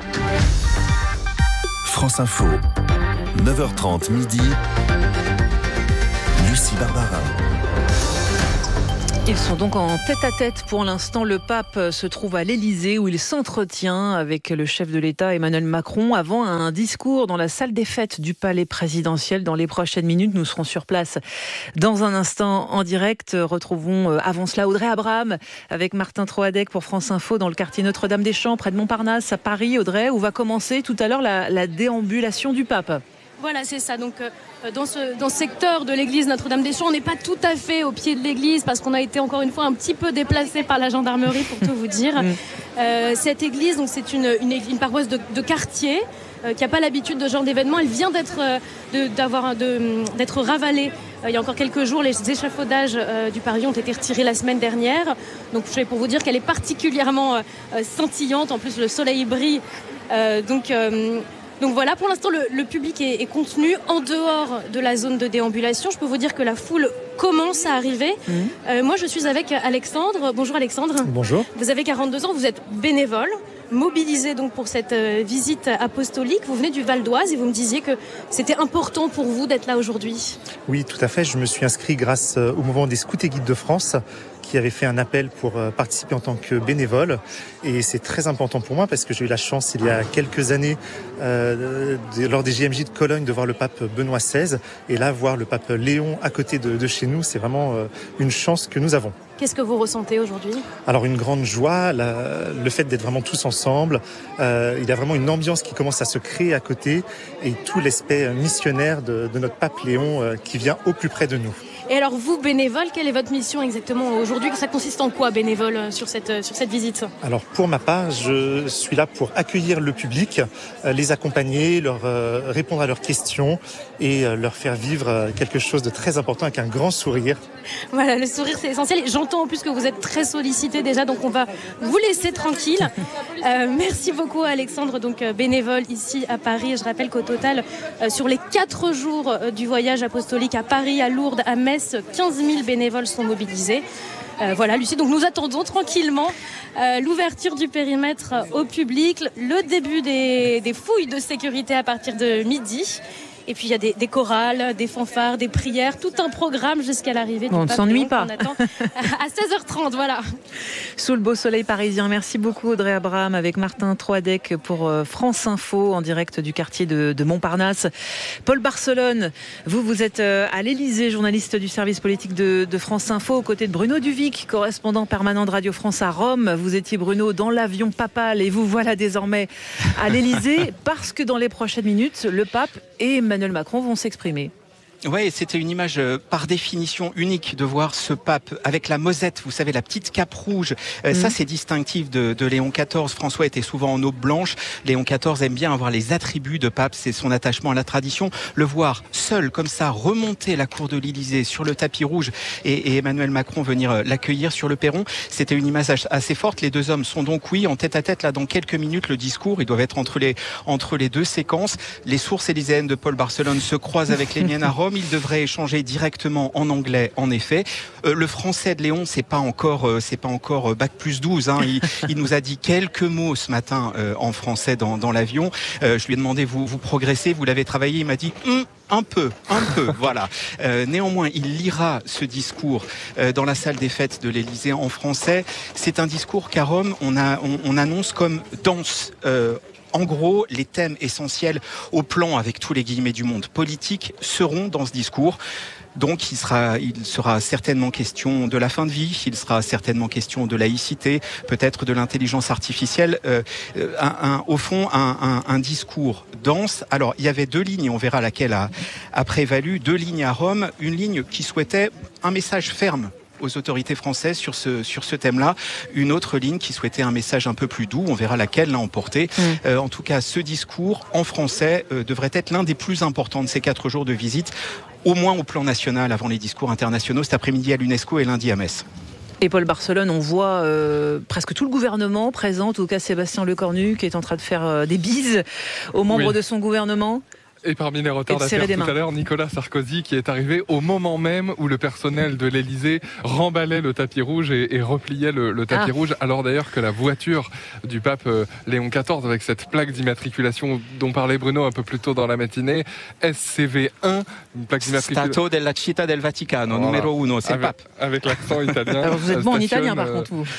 France Info. 9h30 midi, Lucie Barbara. Ils sont donc en tête-à-tête pour l'instant. Le pape se trouve à l'Élysée où il s'entretient avec le chef de l'État Emmanuel Macron avant un discours dans la salle des fêtes du palais présidentiel. Dans les prochaines minutes, nous serons sur place dans un instant en direct. Retrouvons avant cela Audrey Abraham avec Martin Troadec pour France Info dans le quartier Notre-Dame-des-Champs près de Montparnasse à Paris. Audrey, où va commencer tout à l'heure la déambulation du pape. Voilà, c'est ça. Donc, dans ce secteur de l'église Notre-Dame-des-Champs, on n'est pas tout à fait au pied de l'église parce qu'on a été encore une fois un petit peu déplacé par la gendarmerie pour tout vous dire. Cette église, donc, c'est une paroisse de quartier qui n'a pas l'habitude de ce genre d'événement. Elle vient d'être ravalée. Il y a encore quelques jours, les échafaudages du pavillon ont été retirés la semaine dernière. Donc, je vais pour vous dire qu'elle est particulièrement scintillante. En plus, le soleil brille. Donc voilà, pour l'instant, le public est contenu en dehors de la zone de déambulation. Je peux vous dire que la foule commence à arriver. Moi, je suis avec Alexandre. Bonjour Alexandre. Bonjour. Vous avez 42 ans, vous êtes bénévole, mobilisé donc pour cette visite apostolique. Vous venez du Val d'Oise et vous me disiez que c'était important pour vous d'être là aujourd'hui. Oui, tout à fait. Je me suis inscrit grâce au mouvement des Scouts et Guides de France qui avait fait un appel pour participer en tant que bénévole. Et c'est très important pour moi parce que j'ai eu la chance, il y a quelques années, lors des JMJ de Cologne, de voir le pape Benoît XVI. Et là, voir le pape Léon à côté de chez nous, c'est vraiment une chance que nous avons. Qu'est-ce que vous ressentez aujourd'hui ? Alors, une grande joie, le fait d'être vraiment tous ensemble. Il y a vraiment une ambiance qui commence à se créer à côté et tout l'aspect missionnaire de notre pape Léon qui vient au plus près de nous. Et alors vous, bénévole, quelle est votre mission exactement aujourd'hui ? Ça consiste en quoi, bénévole, sur cette visite ? Alors pour ma part, je suis là pour accueillir le public, les accompagner, leur répondre à leurs questions et leur faire vivre quelque chose de très important avec un grand sourire. Voilà, le sourire c'est essentiel. J'entends en plus que vous êtes très sollicité déjà, donc on va vous laisser tranquille. Merci beaucoup Alexandre, donc bénévole ici à Paris. Je rappelle qu'au total, sur les 4 jours du voyage apostolique à Paris, à Lourdes, à Metz, 15 000 bénévoles sont mobilisés. Voilà Lucie, donc nous attendons tranquillement l'ouverture du périmètre au public, le début des fouilles de sécurité à partir de midi. Et puis il y a des chorales, des fanfares, des prières, tout un programme jusqu'à l'arrivée du pape. On ne s'ennuie pas. On attend à 16h30, voilà. Sous le beau soleil parisien. Merci beaucoup Audrey Abraham avec Martin Troadec pour France Info en direct du quartier de Montparnasse. Paul Barcelone, vous êtes à l'Élysée, journaliste du service politique de France Info, aux côtés de Bruno Duvic, correspondant permanent de Radio France à Rome. Vous étiez Bruno dans l'avion papal et vous voilà désormais à l'Élysée parce que dans les prochaines minutes, le pape et Emmanuel Macron vont s'exprimer. Oui, c'était une image par définition unique de voir ce pape avec la mosette, vous savez, la petite cape rouge. Ça, c'est distinctif de Léon XIV. François était souvent en aube blanche. Léon XIV aime bien avoir les attributs de pape, c'est son attachement à la tradition. Le voir seul, comme ça, remonter la cour de l'Élysée sur le tapis rouge et Emmanuel Macron venir l'accueillir sur le perron, c'était une image assez forte. Les deux hommes sont donc, oui, en tête-à-tête, là, dans quelques minutes. Le discours, ils doivent être entre les deux séquences. Les sources élyséennes de Paul Barcelone se croisent avec les miennes à Rome. Il devrait échanger directement en anglais, en effet. Le français de Léon, c'est pas encore bac plus 12. Hein. Il nous a dit quelques mots ce matin en français dans l'avion. Je lui ai demandé, vous progressez, vous l'avez travaillé. Il m'a dit un peu, voilà. Néanmoins, il lira ce discours dans la salle des fêtes de l'Élysée en français. C'est un discours qu'à Rome, on annonce comme danse En gros, les thèmes essentiels au plan, avec tous les guillemets du monde politique, seront dans ce discours. Donc il sera certainement question de la fin de vie, il sera certainement question de laïcité, peut-être de l'intelligence artificielle. Au fond, un discours dense. Alors il y avait 2 lignes, on verra laquelle a prévalu, 2 lignes à Rome, une ligne qui souhaitait un message ferme aux autorités françaises sur ce thème-là, une autre ligne qui souhaitait un message un peu plus doux, on verra laquelle l'a emporté. En tout cas, ce discours en français devrait être l'un des plus importants de ces 4 jours de visite, au moins au plan national avant les discours internationaux, cet après-midi à l'UNESCO et lundi à Metz. Et Paul Barcelone, on voit presque tout le gouvernement présent, en tout cas Sébastien Lecornu qui est en train de faire des bises aux membres de son gouvernement. Et parmi les retardataires tout à l'heure, Nicolas Sarkozy qui est arrivé au moment même où le personnel de l'Elysée remballait le tapis rouge et repliait le tapis rouge, alors d'ailleurs que la voiture du pape Léon XIV avec cette plaque d'immatriculation dont parlait Bruno un peu plus tôt dans la matinée, SCV1, une plaque d'immatriculation. Stato della Città del Vaticano, numéro 1, c'est le pape. Avec l'accent italien. Alors vous êtes bon en italien par contre, vous.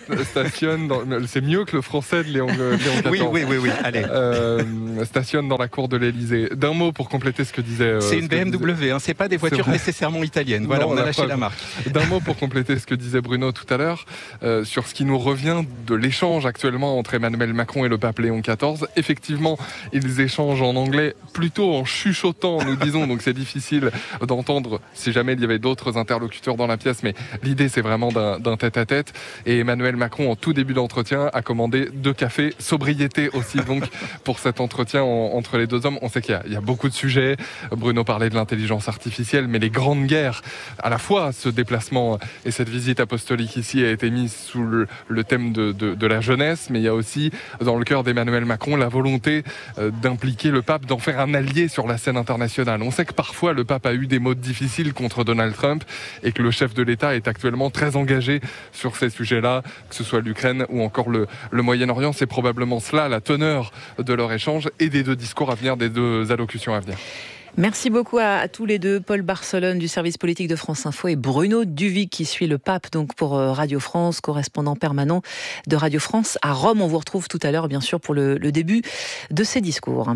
C'est mieux que le français de Léon XIV. Oui, allez. Stationne dans la cour de l'Elysée. D'un mot pour compléter ce que disait... c'est une BMW, c'est pas des voitures nécessairement italiennes. Voilà, on a lâché la marque. D'un mot pour compléter ce que disait Bruno tout à l'heure, sur ce qui nous revient de l'échange actuellement entre Emmanuel Macron et le pape Léon XIV. Effectivement, ils échangent en anglais, plutôt en chuchotant, nous disons, donc c'est difficile d'entendre si jamais il y avait d'autres interlocuteurs dans la pièce, mais l'idée c'est vraiment d'un tête-à-tête. Et Emmanuel Macron, en tout début d'entretien, a commandé 2 cafés, sobriété aussi, donc pour cet entretien entre les 2 hommes. On sait qu'il y a beaucoup de sujets. Bruno parlait de l'intelligence artificielle, mais les grandes guerres, à la fois ce déplacement et cette visite apostolique ici a été mise sous le thème de la jeunesse, mais il y a aussi dans le cœur d'Emmanuel Macron la volonté d'impliquer le pape, d'en faire un allié sur la scène internationale. On sait que parfois le pape a eu des mots difficiles contre Donald Trump et que le chef de l'État est actuellement très engagé sur ces sujets-là, que ce soit l'Ukraine ou encore le Moyen-Orient. C'est probablement cela la teneur de leur échange et des 2 discours à venir, des 2 allocutions à venir. Merci beaucoup à tous les 2, Paul Barcelone du service politique de France Info et Bruno Duvic qui suit le pape donc pour Radio France, correspondant permanent de Radio France à Rome. On vous retrouve tout à l'heure bien sûr pour le début de ces discours.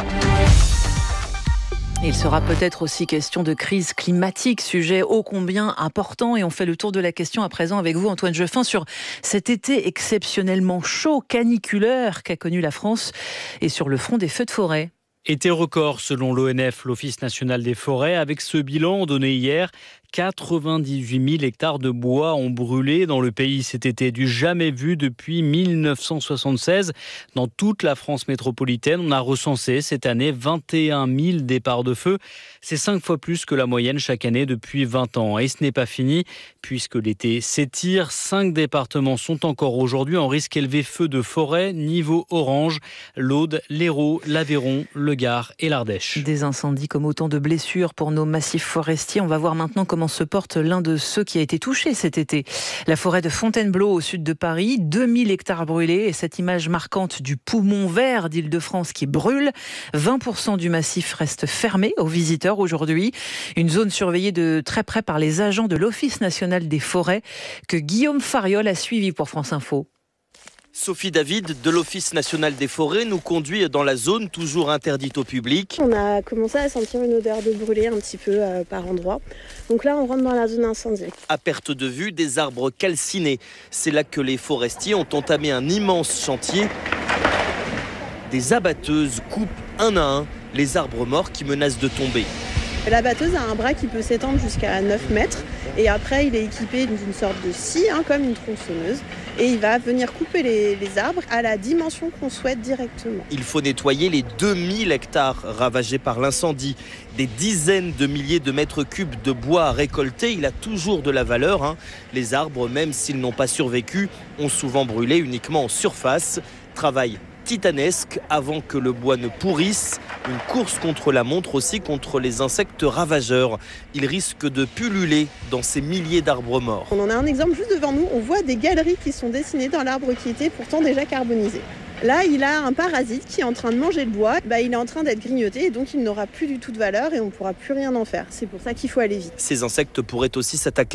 Il sera peut-être aussi question de crise climatique, sujet ô combien important, et on fait le tour de la question à présent avec vous, Antoine Jeffin, sur cet été exceptionnellement chaud, caniculaire qu'a connu la France et sur le front des feux de forêt. Été record selon l'ONF, l'Office national des forêts, avec ce bilan donné hier. 98 000 hectares de bois ont brûlé dans le pays cet été, du jamais vu depuis 1976. Dans toute la France métropolitaine, on a recensé cette année 21 000 départs de feu. C'est 5 fois plus que la moyenne chaque année depuis 20 ans. Et ce n'est pas fini, puisque l'été s'étire. 5 départements sont encore aujourd'hui en risque élevé feu de forêt, niveau orange, l'Aude, l'Hérault, l'Aveyron, le Gard et l'Ardèche. Des incendies comme autant de blessures pour nos massifs forestiers. On va voir maintenant comment se porte l'un de ceux qui a été touché cet été. La forêt de Fontainebleau au sud de Paris, 2000 hectares brûlés et cette image marquante du poumon vert d'Île-de-France qui brûle. 20% du massif reste fermé aux visiteurs aujourd'hui. Une zone surveillée de très près par les agents de l'Office national des forêts que Guillaume Fariol a suivi pour France Info. Sophie David de l'Office national des forêts nous conduit dans la zone toujours interdite au public. On a commencé à sentir une odeur de brûlé un petit peu par endroit. Donc là, on rentre dans la zone incendie. À perte de vue, des arbres calcinés. C'est là que les forestiers ont entamé un immense chantier. Des abatteuses coupent un à un les arbres morts qui menacent de tomber. La batteuse a un bras qui peut s'étendre jusqu'à 9 mètres et après il est équipé d'une sorte de scie, comme une tronçonneuse, et il va venir couper les arbres à la dimension qu'on souhaite directement. Il faut nettoyer les 2000 hectares ravagés par l'incendie. Des dizaines de milliers de mètres cubes de bois à récolter, il a toujours de la valeur. Les arbres, même s'ils n'ont pas survécu, ont souvent brûlé uniquement en surface. Travail titanesque avant que le bois ne pourrisse. Une course contre la montre aussi contre les insectes ravageurs. Ils risquent de pulluler dans ces milliers d'arbres morts. On en a un exemple juste devant nous. On voit des galeries qui sont dessinées dans l'arbre qui était pourtant déjà carbonisé. Là, il a un parasite qui est en train de manger le bois. Il est en train d'être grignoté et donc il n'aura plus du tout de valeur et on ne pourra plus rien en faire. C'est pour ça qu'il faut aller vite. Ces insectes pourraient aussi s'attaquer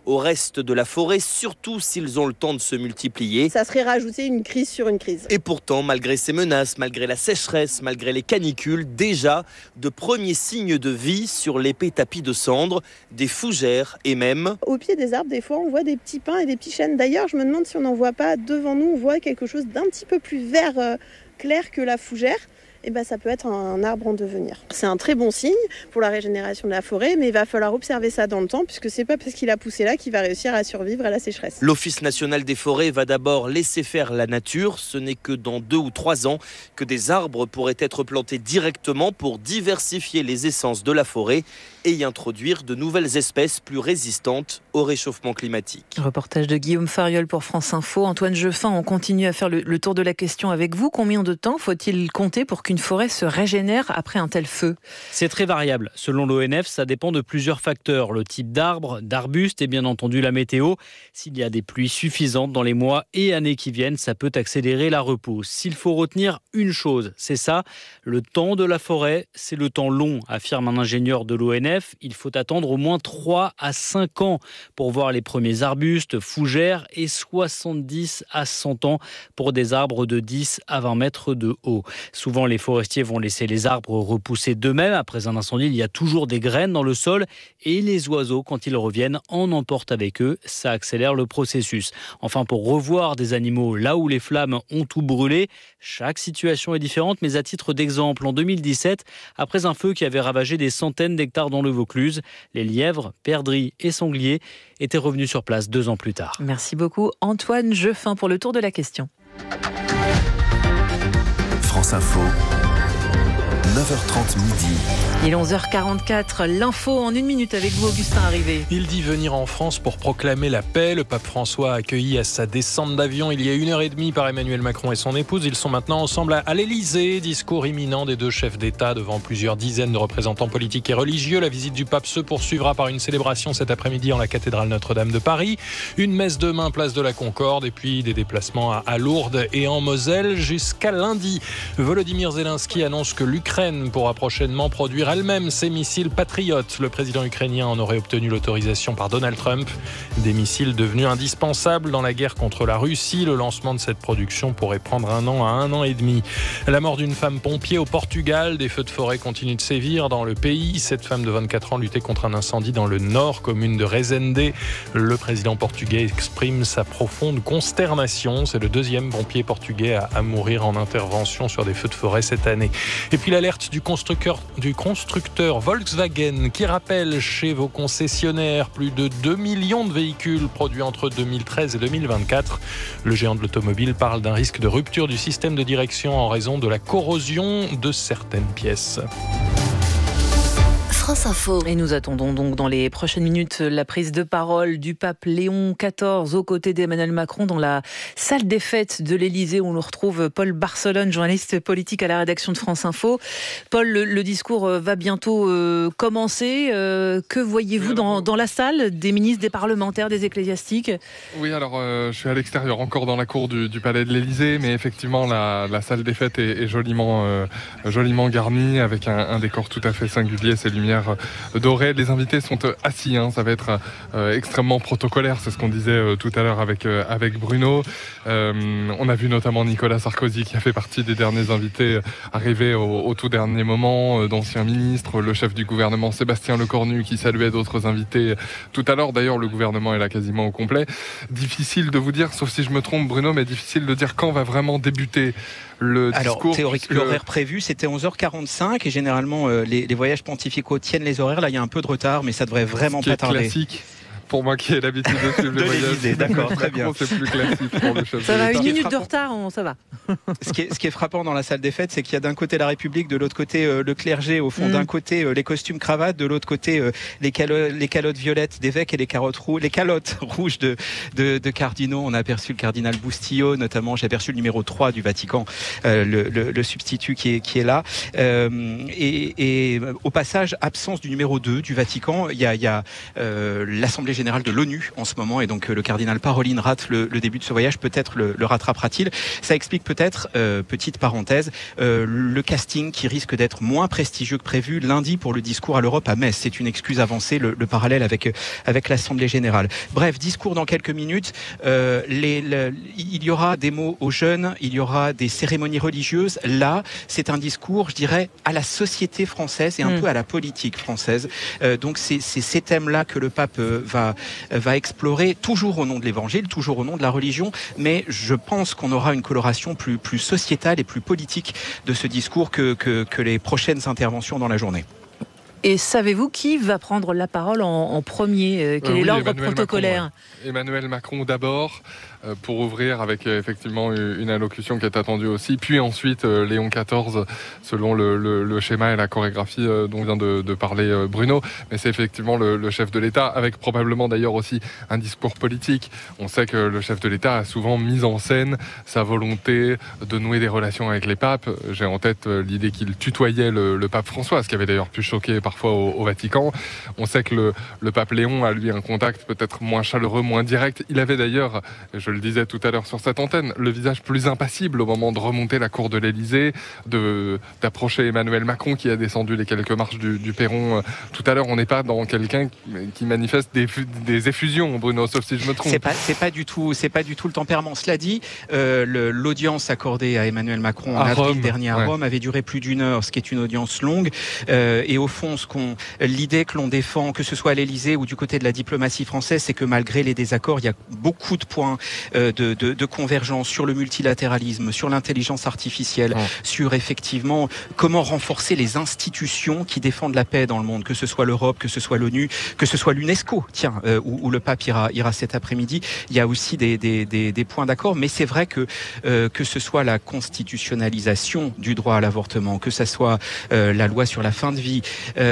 au reste de la forêt, surtout s'ils ont le temps de se multiplier. Ça serait rajouter une crise sur une crise. Et pourtant, malgré ces menaces, malgré la sécheresse, malgré les canicules, déjà de premiers signes de vie sur l'épais tapis de cendres, des fougères et même... Au pied des arbres, des fois, on voit des petits pins et des petits chênes. D'ailleurs, je me demande si on n'en voit pas devant nous, on voit quelque chose d'un petit peu plus vert clair que la fougère. Et ça peut être un arbre en devenir. C'est un très bon signe pour la régénération de la forêt, mais il va falloir observer ça dans le temps, puisque c'est pas parce qu'il a poussé là qu'il va réussir à survivre à la sécheresse. L'Office national des forêts va d'abord laisser faire la nature. Ce n'est que dans 2 ou 3 ans que des arbres pourraient être plantés directement pour diversifier les essences de la forêt et y introduire de nouvelles espèces plus résistantes au réchauffement climatique. Reportage de Guillaume Fariol pour France Info. Antoine Jeffin, on continue à faire le tour de la question avec vous. Combien de temps faut-il compter pour qu'une forêt se régénère après un tel feu ? C'est très variable. Selon l'ONF, ça dépend de plusieurs facteurs. Le type d'arbre, d'arbuste et bien entendu la météo. S'il y a des pluies suffisantes dans les mois et années qui viennent, ça peut accélérer la repousse. S'il faut retenir une chose, c'est ça, le temps de la forêt, c'est le temps long, affirme un ingénieur de l'ONF. Il faut attendre au moins 3 à 5 ans pour voir les premiers arbustes, fougères et 70 à 100 ans pour des arbres de 10 à 20 mètres de haut. Souvent, les forestiers vont laisser les arbres repousser d'eux-mêmes. Après un incendie, il y a toujours des graines dans le sol et les oiseaux, quand ils reviennent, en emportent avec eux. Ça accélère le processus. Enfin, pour revoir des animaux là où les flammes ont tout brûlé, chaque situation est différente, mais à titre d'exemple, en 2017, après un feu qui avait ravagé des centaines d'hectares dans le Vaucluse, les lièvres, perdrix et sangliers étaient revenus sur place 2 ans plus tard. Merci beaucoup Antoine Jeffin pour le tour de la question. France Info, 9h30 midi. Il est 11h44, l'info en 1 minute avec vous, Augustin Arrivé. Il dit venir en France pour proclamer la paix. Le pape François a accueilli à sa descente d'avion il y a 1h30 par Emmanuel Macron et son épouse. Ils sont maintenant ensemble à l'Elysée. Discours imminent des 2 chefs d'État devant plusieurs dizaines de représentants politiques et religieux. La visite du pape se poursuivra par une célébration cet après-midi en la cathédrale Notre-Dame de Paris. Une messe demain, place de la Concorde, et puis des déplacements à Lourdes et en Moselle jusqu'à lundi. Volodymyr Zelensky annonce que l'Ukraine pourra prochainement produire elle-même ses missiles patriotes. Le président ukrainien en aurait obtenu l'autorisation par Donald Trump. Des missiles devenus indispensables dans la guerre contre la Russie. Le lancement de cette production pourrait prendre 1 an à 1 an et demi. La mort d'une femme pompier au Portugal. Des feux de forêt continuent de sévir dans le pays. Cette femme de 24 ans luttait contre un incendie dans le nord, commune de Resende. Le président portugais exprime sa profonde consternation. C'est le 2e pompier portugais à mourir en intervention sur des feux de forêt cette année. Et puis l'alerte du constructeur Volkswagen qui rappelle chez vos concessionnaires plus de 2 millions de véhicules produits entre 2013 et 2024. Le géant de l'automobile parle d'un risque de rupture du système de direction en raison de la corrosion de certaines pièces. France Info. Et nous attendons donc dans les prochaines minutes la prise de parole du pape Léon XIV aux côtés d'Emmanuel Macron dans la salle des fêtes de l'Élysée où on retrouve Paul Barcelone, journaliste politique à la rédaction de France Info. Paul, le discours va bientôt commencer. Que voyez-vous dans la salle? Des ministres, des parlementaires, des ecclésiastiques? Oui, alors je suis à l'extérieur, encore dans la cour du palais de l'Élysée, mais effectivement la salle des fêtes est joliment garnie avec un décor tout à fait singulier, ces lumières dorées. Les invités sont assis, ça va être extrêmement protocolaire, c'est ce qu'on disait tout à l'heure avec Bruno. On a vu notamment Nicolas Sarkozy qui a fait partie des derniers invités arriver au tout dernier moment, d'anciens ministres, le chef du gouvernement Sébastien Lecornu qui saluait d'autres invités tout à l'heure. D'ailleurs, le gouvernement est là quasiment au complet. Difficile de vous dire, sauf si je me trompe Bruno, mais difficile de dire quand va vraiment débuter le discours. L'horaire prévu, c'était 11h45 et généralement les voyages pontificaux tiennent les horaires. Là, il y a un peu de retard, mais ça devrait vraiment pas tarder. Classique. Pour moi qui ai l'habitude de suivre les voyages. D'accord, très bien. C'est plus classique pour le chef. Ça va, 1 minute de retard, ça va. Ce qui est frappant dans la salle des fêtes, c'est qu'il y a d'un côté la République, de l'autre côté le clergé. Au fond, d'un côté les costumes cravates, de l'autre côté les calottes violettes d'évêques et les calottes rouges de cardinaux. On a aperçu le cardinal Bustillo, notamment. J'ai aperçu le numéro 3 du Vatican, le substitut qui est là. Et au passage, absence du numéro 2 du Vatican. Il y a l'Assemblée général de l'ONU en ce moment, et donc le cardinal Parolin rate le début de ce voyage. Peut-être le rattrapera-t-il. Ça explique peut-être, petite parenthèse, le casting qui risque d'être moins prestigieux que prévu lundi pour le discours à l'Europe à Metz. C'est une excuse avancée, le parallèle avec l'Assemblée générale. Bref, discours dans quelques minutes. Il y aura des mots aux jeunes, il y aura des cérémonies religieuses. Là, c'est un discours, je dirais, à la société française et un peu à la politique française. Donc c'est ces thèmes-là que le pape va explorer, toujours au nom de l'Évangile, toujours au nom de la religion, mais je pense qu'on aura une coloration plus sociétale et plus politique de ce discours que les prochaines interventions dans la journée. Et savez-vous qui va prendre la parole en premier? Quel est l'ordre protocolaire? Macron, Emmanuel Macron d'abord, pour ouvrir avec effectivement une allocution qui est attendue aussi. Puis ensuite Léon XIV, selon le schéma et la chorégraphie dont vient de parler Bruno. Mais c'est effectivement le chef de l'État, avec probablement d'ailleurs aussi un discours politique. On sait que le chef de l'État a souvent mis en scène sa volonté de nouer des relations avec les papes. J'ai en tête l'idée qu'il tutoyait le pape François, ce qui avait d'ailleurs pu choquer parfois au Vatican. On sait que le pape Léon a lui un contact peut-être moins chaleureux, moins direct. Il avait d'ailleurs, je le disais tout à l'heure sur cette antenne, le visage plus impassible au moment de remonter la cour de l'Élysée, d'approcher Emmanuel Macron qui a descendu les quelques marches du perron tout à l'heure. On n'est pas dans quelqu'un qui manifeste des effusions, Bruno, sauf si je me trompe. C'est pas du tout le tempérament. Cela dit, l'audience accordée à Emmanuel Macron en avril dernier à Rome avait duré plus d'1 heure, ce qui est une audience longue. Et au fond, l'idée que l'on défend, que ce soit à l'Élysée ou du côté de la diplomatie française, c'est que malgré les désaccords, il y a beaucoup de points de convergence sur le multilatéralisme, sur l'intelligence artificielle, sur effectivement comment renforcer les institutions qui défendent la paix dans le monde, que ce soit l'Europe, que ce soit l'ONU, que ce soit l'UNESCO, où le pape ira cet après-midi. Il y a aussi des points d'accord, mais c'est vrai que ce soit la constitutionnalisation du droit à l'avortement, que ce soit la loi sur la fin de vie,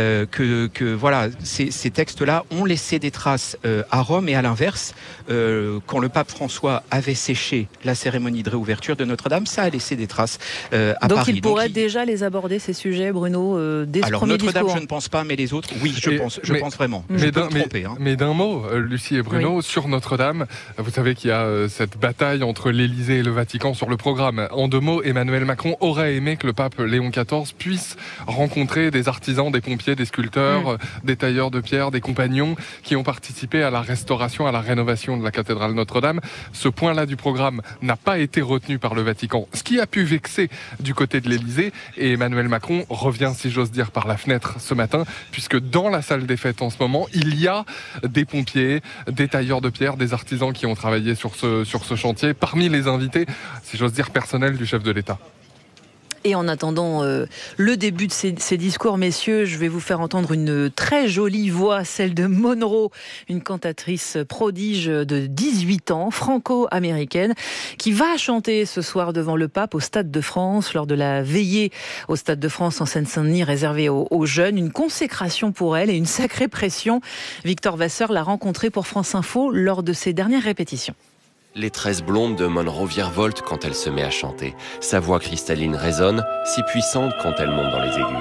que voilà, ces textes-là ont laissé des traces à Rome, et à l'inverse, quand le pape François avait séché la cérémonie de réouverture de Notre-Dame, ça a laissé des traces à Paris. Donc il pourrait déjà les aborder, ces sujets, Bruno, dès ce premier discours. Alors Notre-Dame, je ne pense pas, mais les autres, oui, je pense vraiment. Mais d'un mot, Lucie et Bruno, sur Notre-Dame, vous savez qu'il y a cette bataille entre l'Élysée et le Vatican sur le programme. En 2 mots, Emmanuel Macron aurait aimé que le pape Léon XIV puisse rencontrer des artisans, des pompiers, des sculpteurs, des tailleurs de pierre, des compagnons qui ont participé à la restauration, à la rénovation de la cathédrale Notre-Dame. Ce point-là du programme n'a pas été retenu par le Vatican, ce qui a pu vexer du côté de l'Élysée, et Emmanuel Macron revient, si j'ose dire, par la fenêtre ce matin, puisque dans la salle des fêtes en ce moment, il y a des pompiers, des tailleurs de pierre, des artisans qui ont travaillé sur ce chantier, parmi les invités, si j'ose dire, personnels du chef de l'État. Et en attendant le début de ces discours, messieurs, je vais vous faire entendre une très jolie voix, celle de Monroe, une cantatrice prodige de 18 ans, franco-américaine, qui va chanter ce soir devant le pape au Stade de France, lors de la veillée au Stade de France en Seine-Saint-Denis réservée aux jeunes. Une consécration pour elle et une sacrée pression. Victor Vasseur l'a rencontrée pour France Info lors de ses dernières répétitions. Les tresses blondes de Monroe virevoltent quand elle se met à chanter. Sa voix cristalline résonne, si puissante quand elle monte dans les aigus.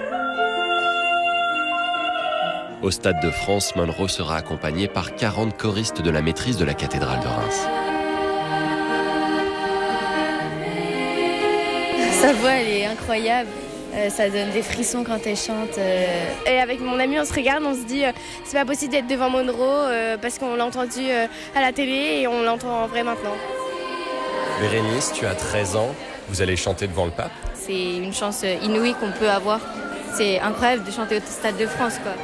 Au Stade de France, Monroe sera accompagnée par 40 choristes de la maîtrise de la cathédrale de Reims. Sa voix, elle est incroyable. Ça donne des frissons quand elle chante. Et avec mon ami, on se regarde, on se dit c'est pas possible d'être devant Monroe parce qu'on l'a entendu à la télé et on l'entend en vrai maintenant. Bérénice, tu as 13 ans, vous allez chanter devant le pape? C'est une chance inouïe qu'on peut avoir. C'est incroyable de chanter au Stade de France, quoi.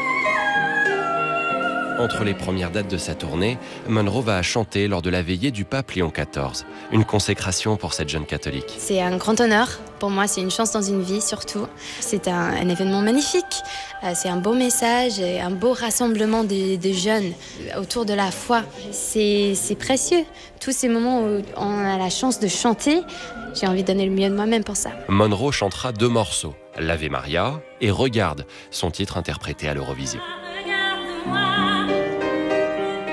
Entre les premières dates de sa tournée, Monroe va chanter lors de la veillée du pape Léon XIV. Une consécration pour cette jeune catholique. C'est un grand honneur. Pour moi, c'est une chance dans une vie, surtout. C'est un événement magnifique. C'est un beau message, et un beau rassemblement des jeunes autour de la foi. C'est précieux. Tous ces moments où on a la chance de chanter, j'ai envie de donner le mieux de moi-même pour ça. Monroe chantera 2 morceaux, l'Ave Maria et Regarde, son titre interprété à l'Eurovision.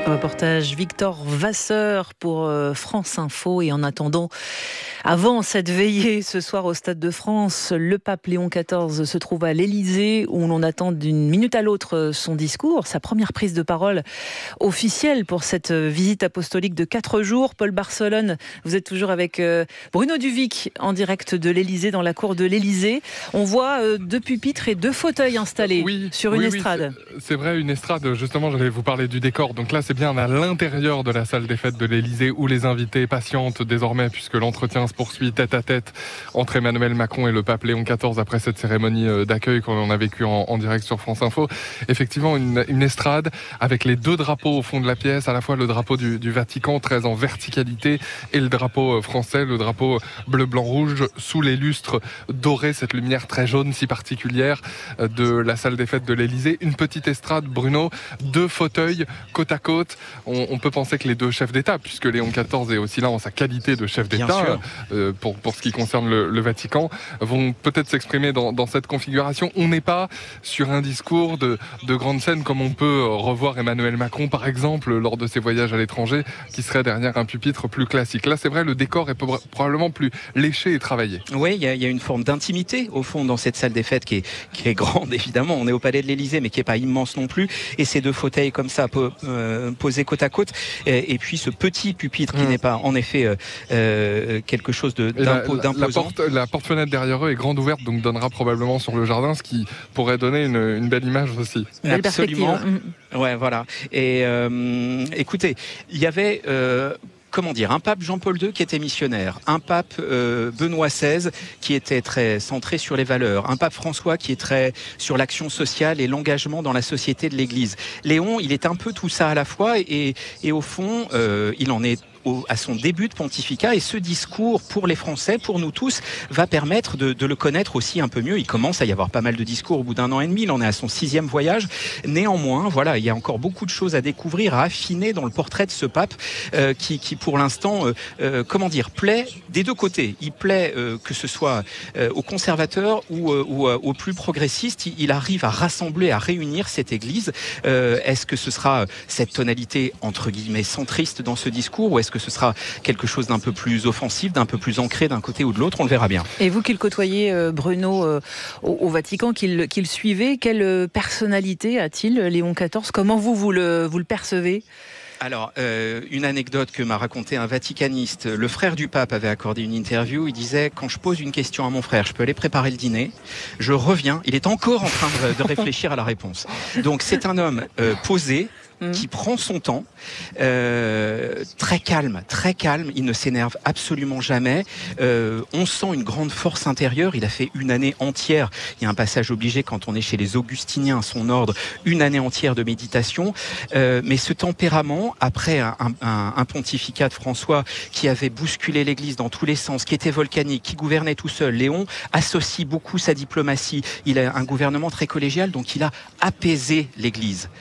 Reportage Victor Vasseur pour France Info. Et en attendant, avant cette veillée ce soir au Stade de France, le pape Léon XIV se trouve à l'Élysée où l'on attend d'une minute à l'autre son discours, sa première prise de parole officielle pour cette visite apostolique de 4 jours. Paul Barcelone, vous êtes toujours avec Bruno Duvic en direct de l'Élysée, dans la cour de l'Élysée. On voit 2 pupitres et 2 fauteuils installés sur une estrade. C'est vrai, une estrade, justement, j'allais vous parler du décor. Donc là, c'est bien à l'intérieur de la salle des fêtes de l'Élysée où les invités patientent désormais puisque l'entretien se poursuit tête à tête entre Emmanuel Macron et le pape Léon XIV après cette cérémonie d'accueil qu'on a vécue en direct sur France Info. Effectivement, une estrade avec les 2 drapeaux au fond de la pièce, à la fois le drapeau du Vatican, très en verticalité, et le drapeau français, le drapeau bleu, blanc, rouge, sous les lustres dorés, cette lumière très jaune si particulière de la salle des fêtes de l'Élysée. Une petite estrade, Bruno, 2 fauteuils côte à côte. On peut penser que les 2 chefs d'État, puisque Léon XIV est aussi là en sa qualité de chef d'État, pour ce qui concerne le Vatican, vont peut-être s'exprimer dans cette configuration. On n'est pas sur un discours de grande scène comme on peut revoir Emmanuel Macron, par exemple, lors de ses voyages à l'étranger, qui serait derrière un pupitre plus classique. Là, c'est vrai, le décor est probablement plus léché et travaillé. Oui, il y a une forme d'intimité, au fond, dans cette salle des fêtes qui est grande, évidemment. On est au Palais de l'Élysée, mais qui n'est pas immense non plus. Et ces 2 fauteuils comme ça, posés côte à côte. Et puis ce petit pupitre qui n'est pas, en effet, quelque chose d'imposant. La porte-fenêtre derrière eux est grande ouverte, donc donnera probablement sur le jardin, ce qui pourrait donner une belle image aussi. Absolument. Ouais, voilà. Et écoutez, il y avait... un pape Jean-Paul II qui était missionnaire, un pape Benoît XVI qui était très centré sur les valeurs, un pape François qui est très sur l'action sociale et l'engagement dans la société de l'Église. Léon, il est un peu tout ça à la fois et au fond, il en est à son début de pontificat, et ce discours pour les Français, pour nous tous, va permettre de le connaître aussi un peu mieux. Il commence à y avoir pas mal de discours au bout d'1 an et demi, il en est à son 6e voyage. Néanmoins, voilà, il y a encore beaucoup de choses à découvrir, à affiner dans le portrait de ce pape qui pour l'instant, plaît des 2 côtés. Il plaît que ce soit aux conservateurs ou aux plus progressistes. Il arrive à rassembler, à réunir cette Église. Est-ce que ce sera cette tonalité entre guillemets centriste dans ce discours, ou est-ce que ce sera quelque chose d'un peu plus offensif, d'un peu plus ancré d'un côté ou de l'autre? On le verra bien. Et vous qui le côtoyez, Bruno, au Vatican, qui le suivez, quelle personnalité a-t-il, Léon XIV? Comment vous le percevez? Alors, une anecdote que m'a raconté un vaticaniste. Le frère du pape avait accordé une interview. Il disait, quand je pose une question à mon frère, je peux aller préparer le dîner. Je reviens, il est encore en train de réfléchir à la réponse. Donc, c'est un homme posé, qui prend son temps, très calme, il ne s'énerve absolument jamais. On sent une grande force intérieure. Il a fait une année entière, il y a un passage obligé quand on est chez les Augustiniens, son ordre, une année entière de méditation. Mais ce tempérament, après un pontificat de François qui avait bousculé l'Église dans tous les sens, qui était volcanique, qui gouvernait tout seul, Léon associe beaucoup sa diplomatie. Il a un gouvernement très collégial, donc il a apaisé l'Église.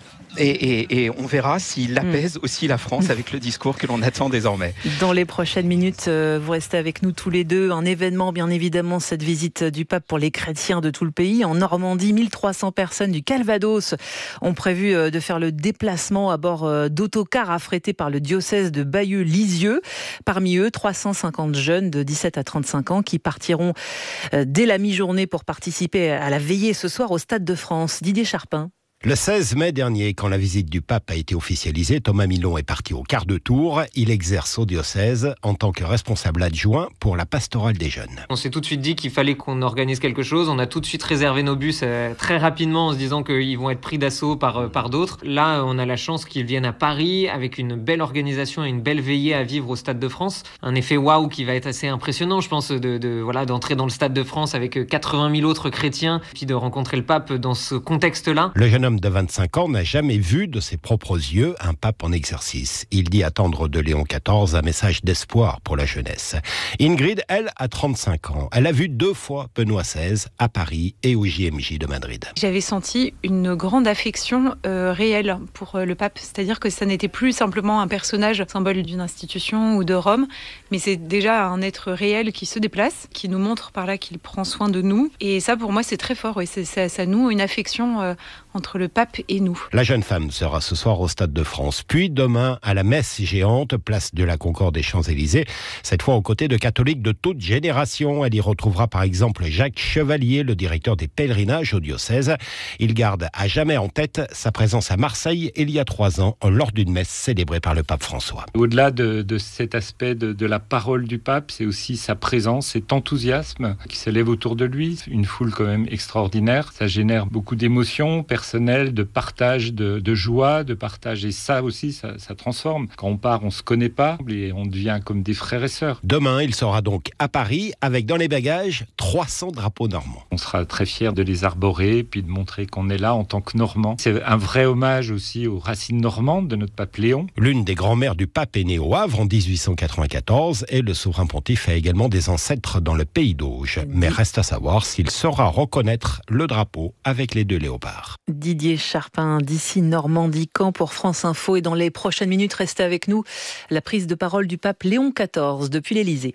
Et on verra s'il apaise aussi la France avec le discours que l'on attend désormais. Dans les prochaines minutes, vous restez avec nous tous les deux. Un événement, bien évidemment, cette visite du pape pour les chrétiens de tout le pays. En Normandie, 1300 personnes du Calvados ont prévu de faire le déplacement à bord d'autocars affrétés par le diocèse de Bayeux-Lisieux. Parmi eux, 350 jeunes de 17 à 35 ans qui partiront dès la mi-journée pour participer à la veillée ce soir au Stade de France. Didier Charpin. Le 16 mai dernier, quand la visite du pape a été officialisée, Thomas Milon est parti au quart de tour. Il exerce au diocèse en tant que responsable adjoint pour la pastorale des jeunes. On s'est tout de suite dit qu'il fallait qu'on organise quelque chose. On a tout de suite réservé nos bus très rapidement en se disant qu'ils vont être pris d'assaut par d'autres. Là, on a la chance qu'ils viennent à Paris avec une belle organisation et une belle veillée à vivre au Stade de France. Un effet waouh qui va être assez impressionnant, je pense, d'entrer dans le Stade de France avec 80 000 autres chrétiens, puis de rencontrer le pape dans ce contexte-là. Le jeune homme de 25 ans n'a jamais vu de ses propres yeux un pape en exercice. Il dit attendre de Léon XIV un message d'espoir pour la jeunesse. Ingrid, elle, a 35 ans. Elle a vu 2 fois Benoît XVI à Paris et au JMJ de Madrid. J'avais senti une grande affection réelle pour le pape. C'est-à-dire que ça n'était plus simplement un personnage symbole d'une institution ou de Rome, mais c'est déjà un être réel qui se déplace, qui nous montre par là qu'il prend soin de nous. Et ça, pour moi, c'est très fort. Et ça noue une affection entre le pape et nous. La jeune femme sera ce soir au Stade de France, puis demain à la messe géante, place de la Concorde des Champs-Élysées, cette fois aux côtés de catholiques de toute génération. Elle y retrouvera par exemple Jacques Chevalier, le directeur des pèlerinages au diocèse. Il garde à jamais en tête sa présence à Marseille il y a 3 ans lors d'une messe célébrée par le pape François. Au-delà de cet aspect de la parole du pape, c'est aussi sa présence, cet enthousiasme qui s'élève autour de lui. Une foule quand même extraordinaire. Ça génère beaucoup d'émotions personnelles, de partage, de joie, de partage. Et ça aussi, ça transforme. Quand on part, on se connaît pas et on devient comme des frères et sœurs. Demain, il sera donc à Paris avec dans les bagages 300 drapeaux normands. On sera très fiers de les arborer puis de montrer qu'on est là en tant que Normands. C'est un vrai hommage aussi aux racines normandes de notre pape Léon. L'une des grand-mères du pape est née au Havre en 1894 et le souverain pontife a également des ancêtres dans le pays d'Auge. Mais reste à savoir s'il saura reconnaître le drapeau avec les 2 léopards. Didier Charpin, d'ici Normandie-Camp pour France Info. Et dans les prochaines minutes, restez avec nous. La prise de parole du pape Léon XIV depuis l'Élysée.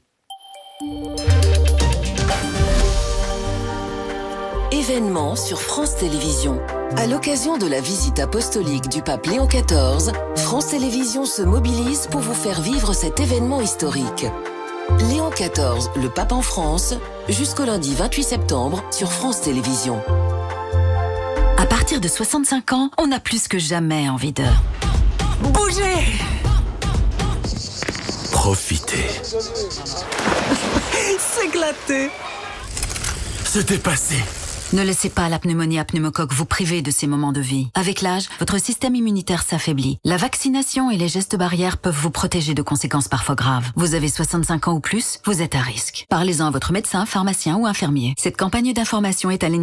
Événement sur France Télévisions. À l'occasion de la visite apostolique du pape Léon XIV, France Télévisions se mobilise pour vous faire vivre cet événement historique. Léon XIV, le pape en France, jusqu'au lundi 28 septembre sur France Télévisions. À partir de 65 ans, on a plus que jamais envie de bouger. Profitez. S'éclater. C'était passé. Ne laissez pas la pneumonie à pneumocoque vous priver de ces moments de vie. Avec l'âge, votre système immunitaire s'affaiblit. La vaccination et les gestes barrières peuvent vous protéger de conséquences parfois graves. Vous avez 65 ans ou plus, vous êtes à risque. Parlez-en à votre médecin, pharmacien ou infirmier. Cette campagne d'information est à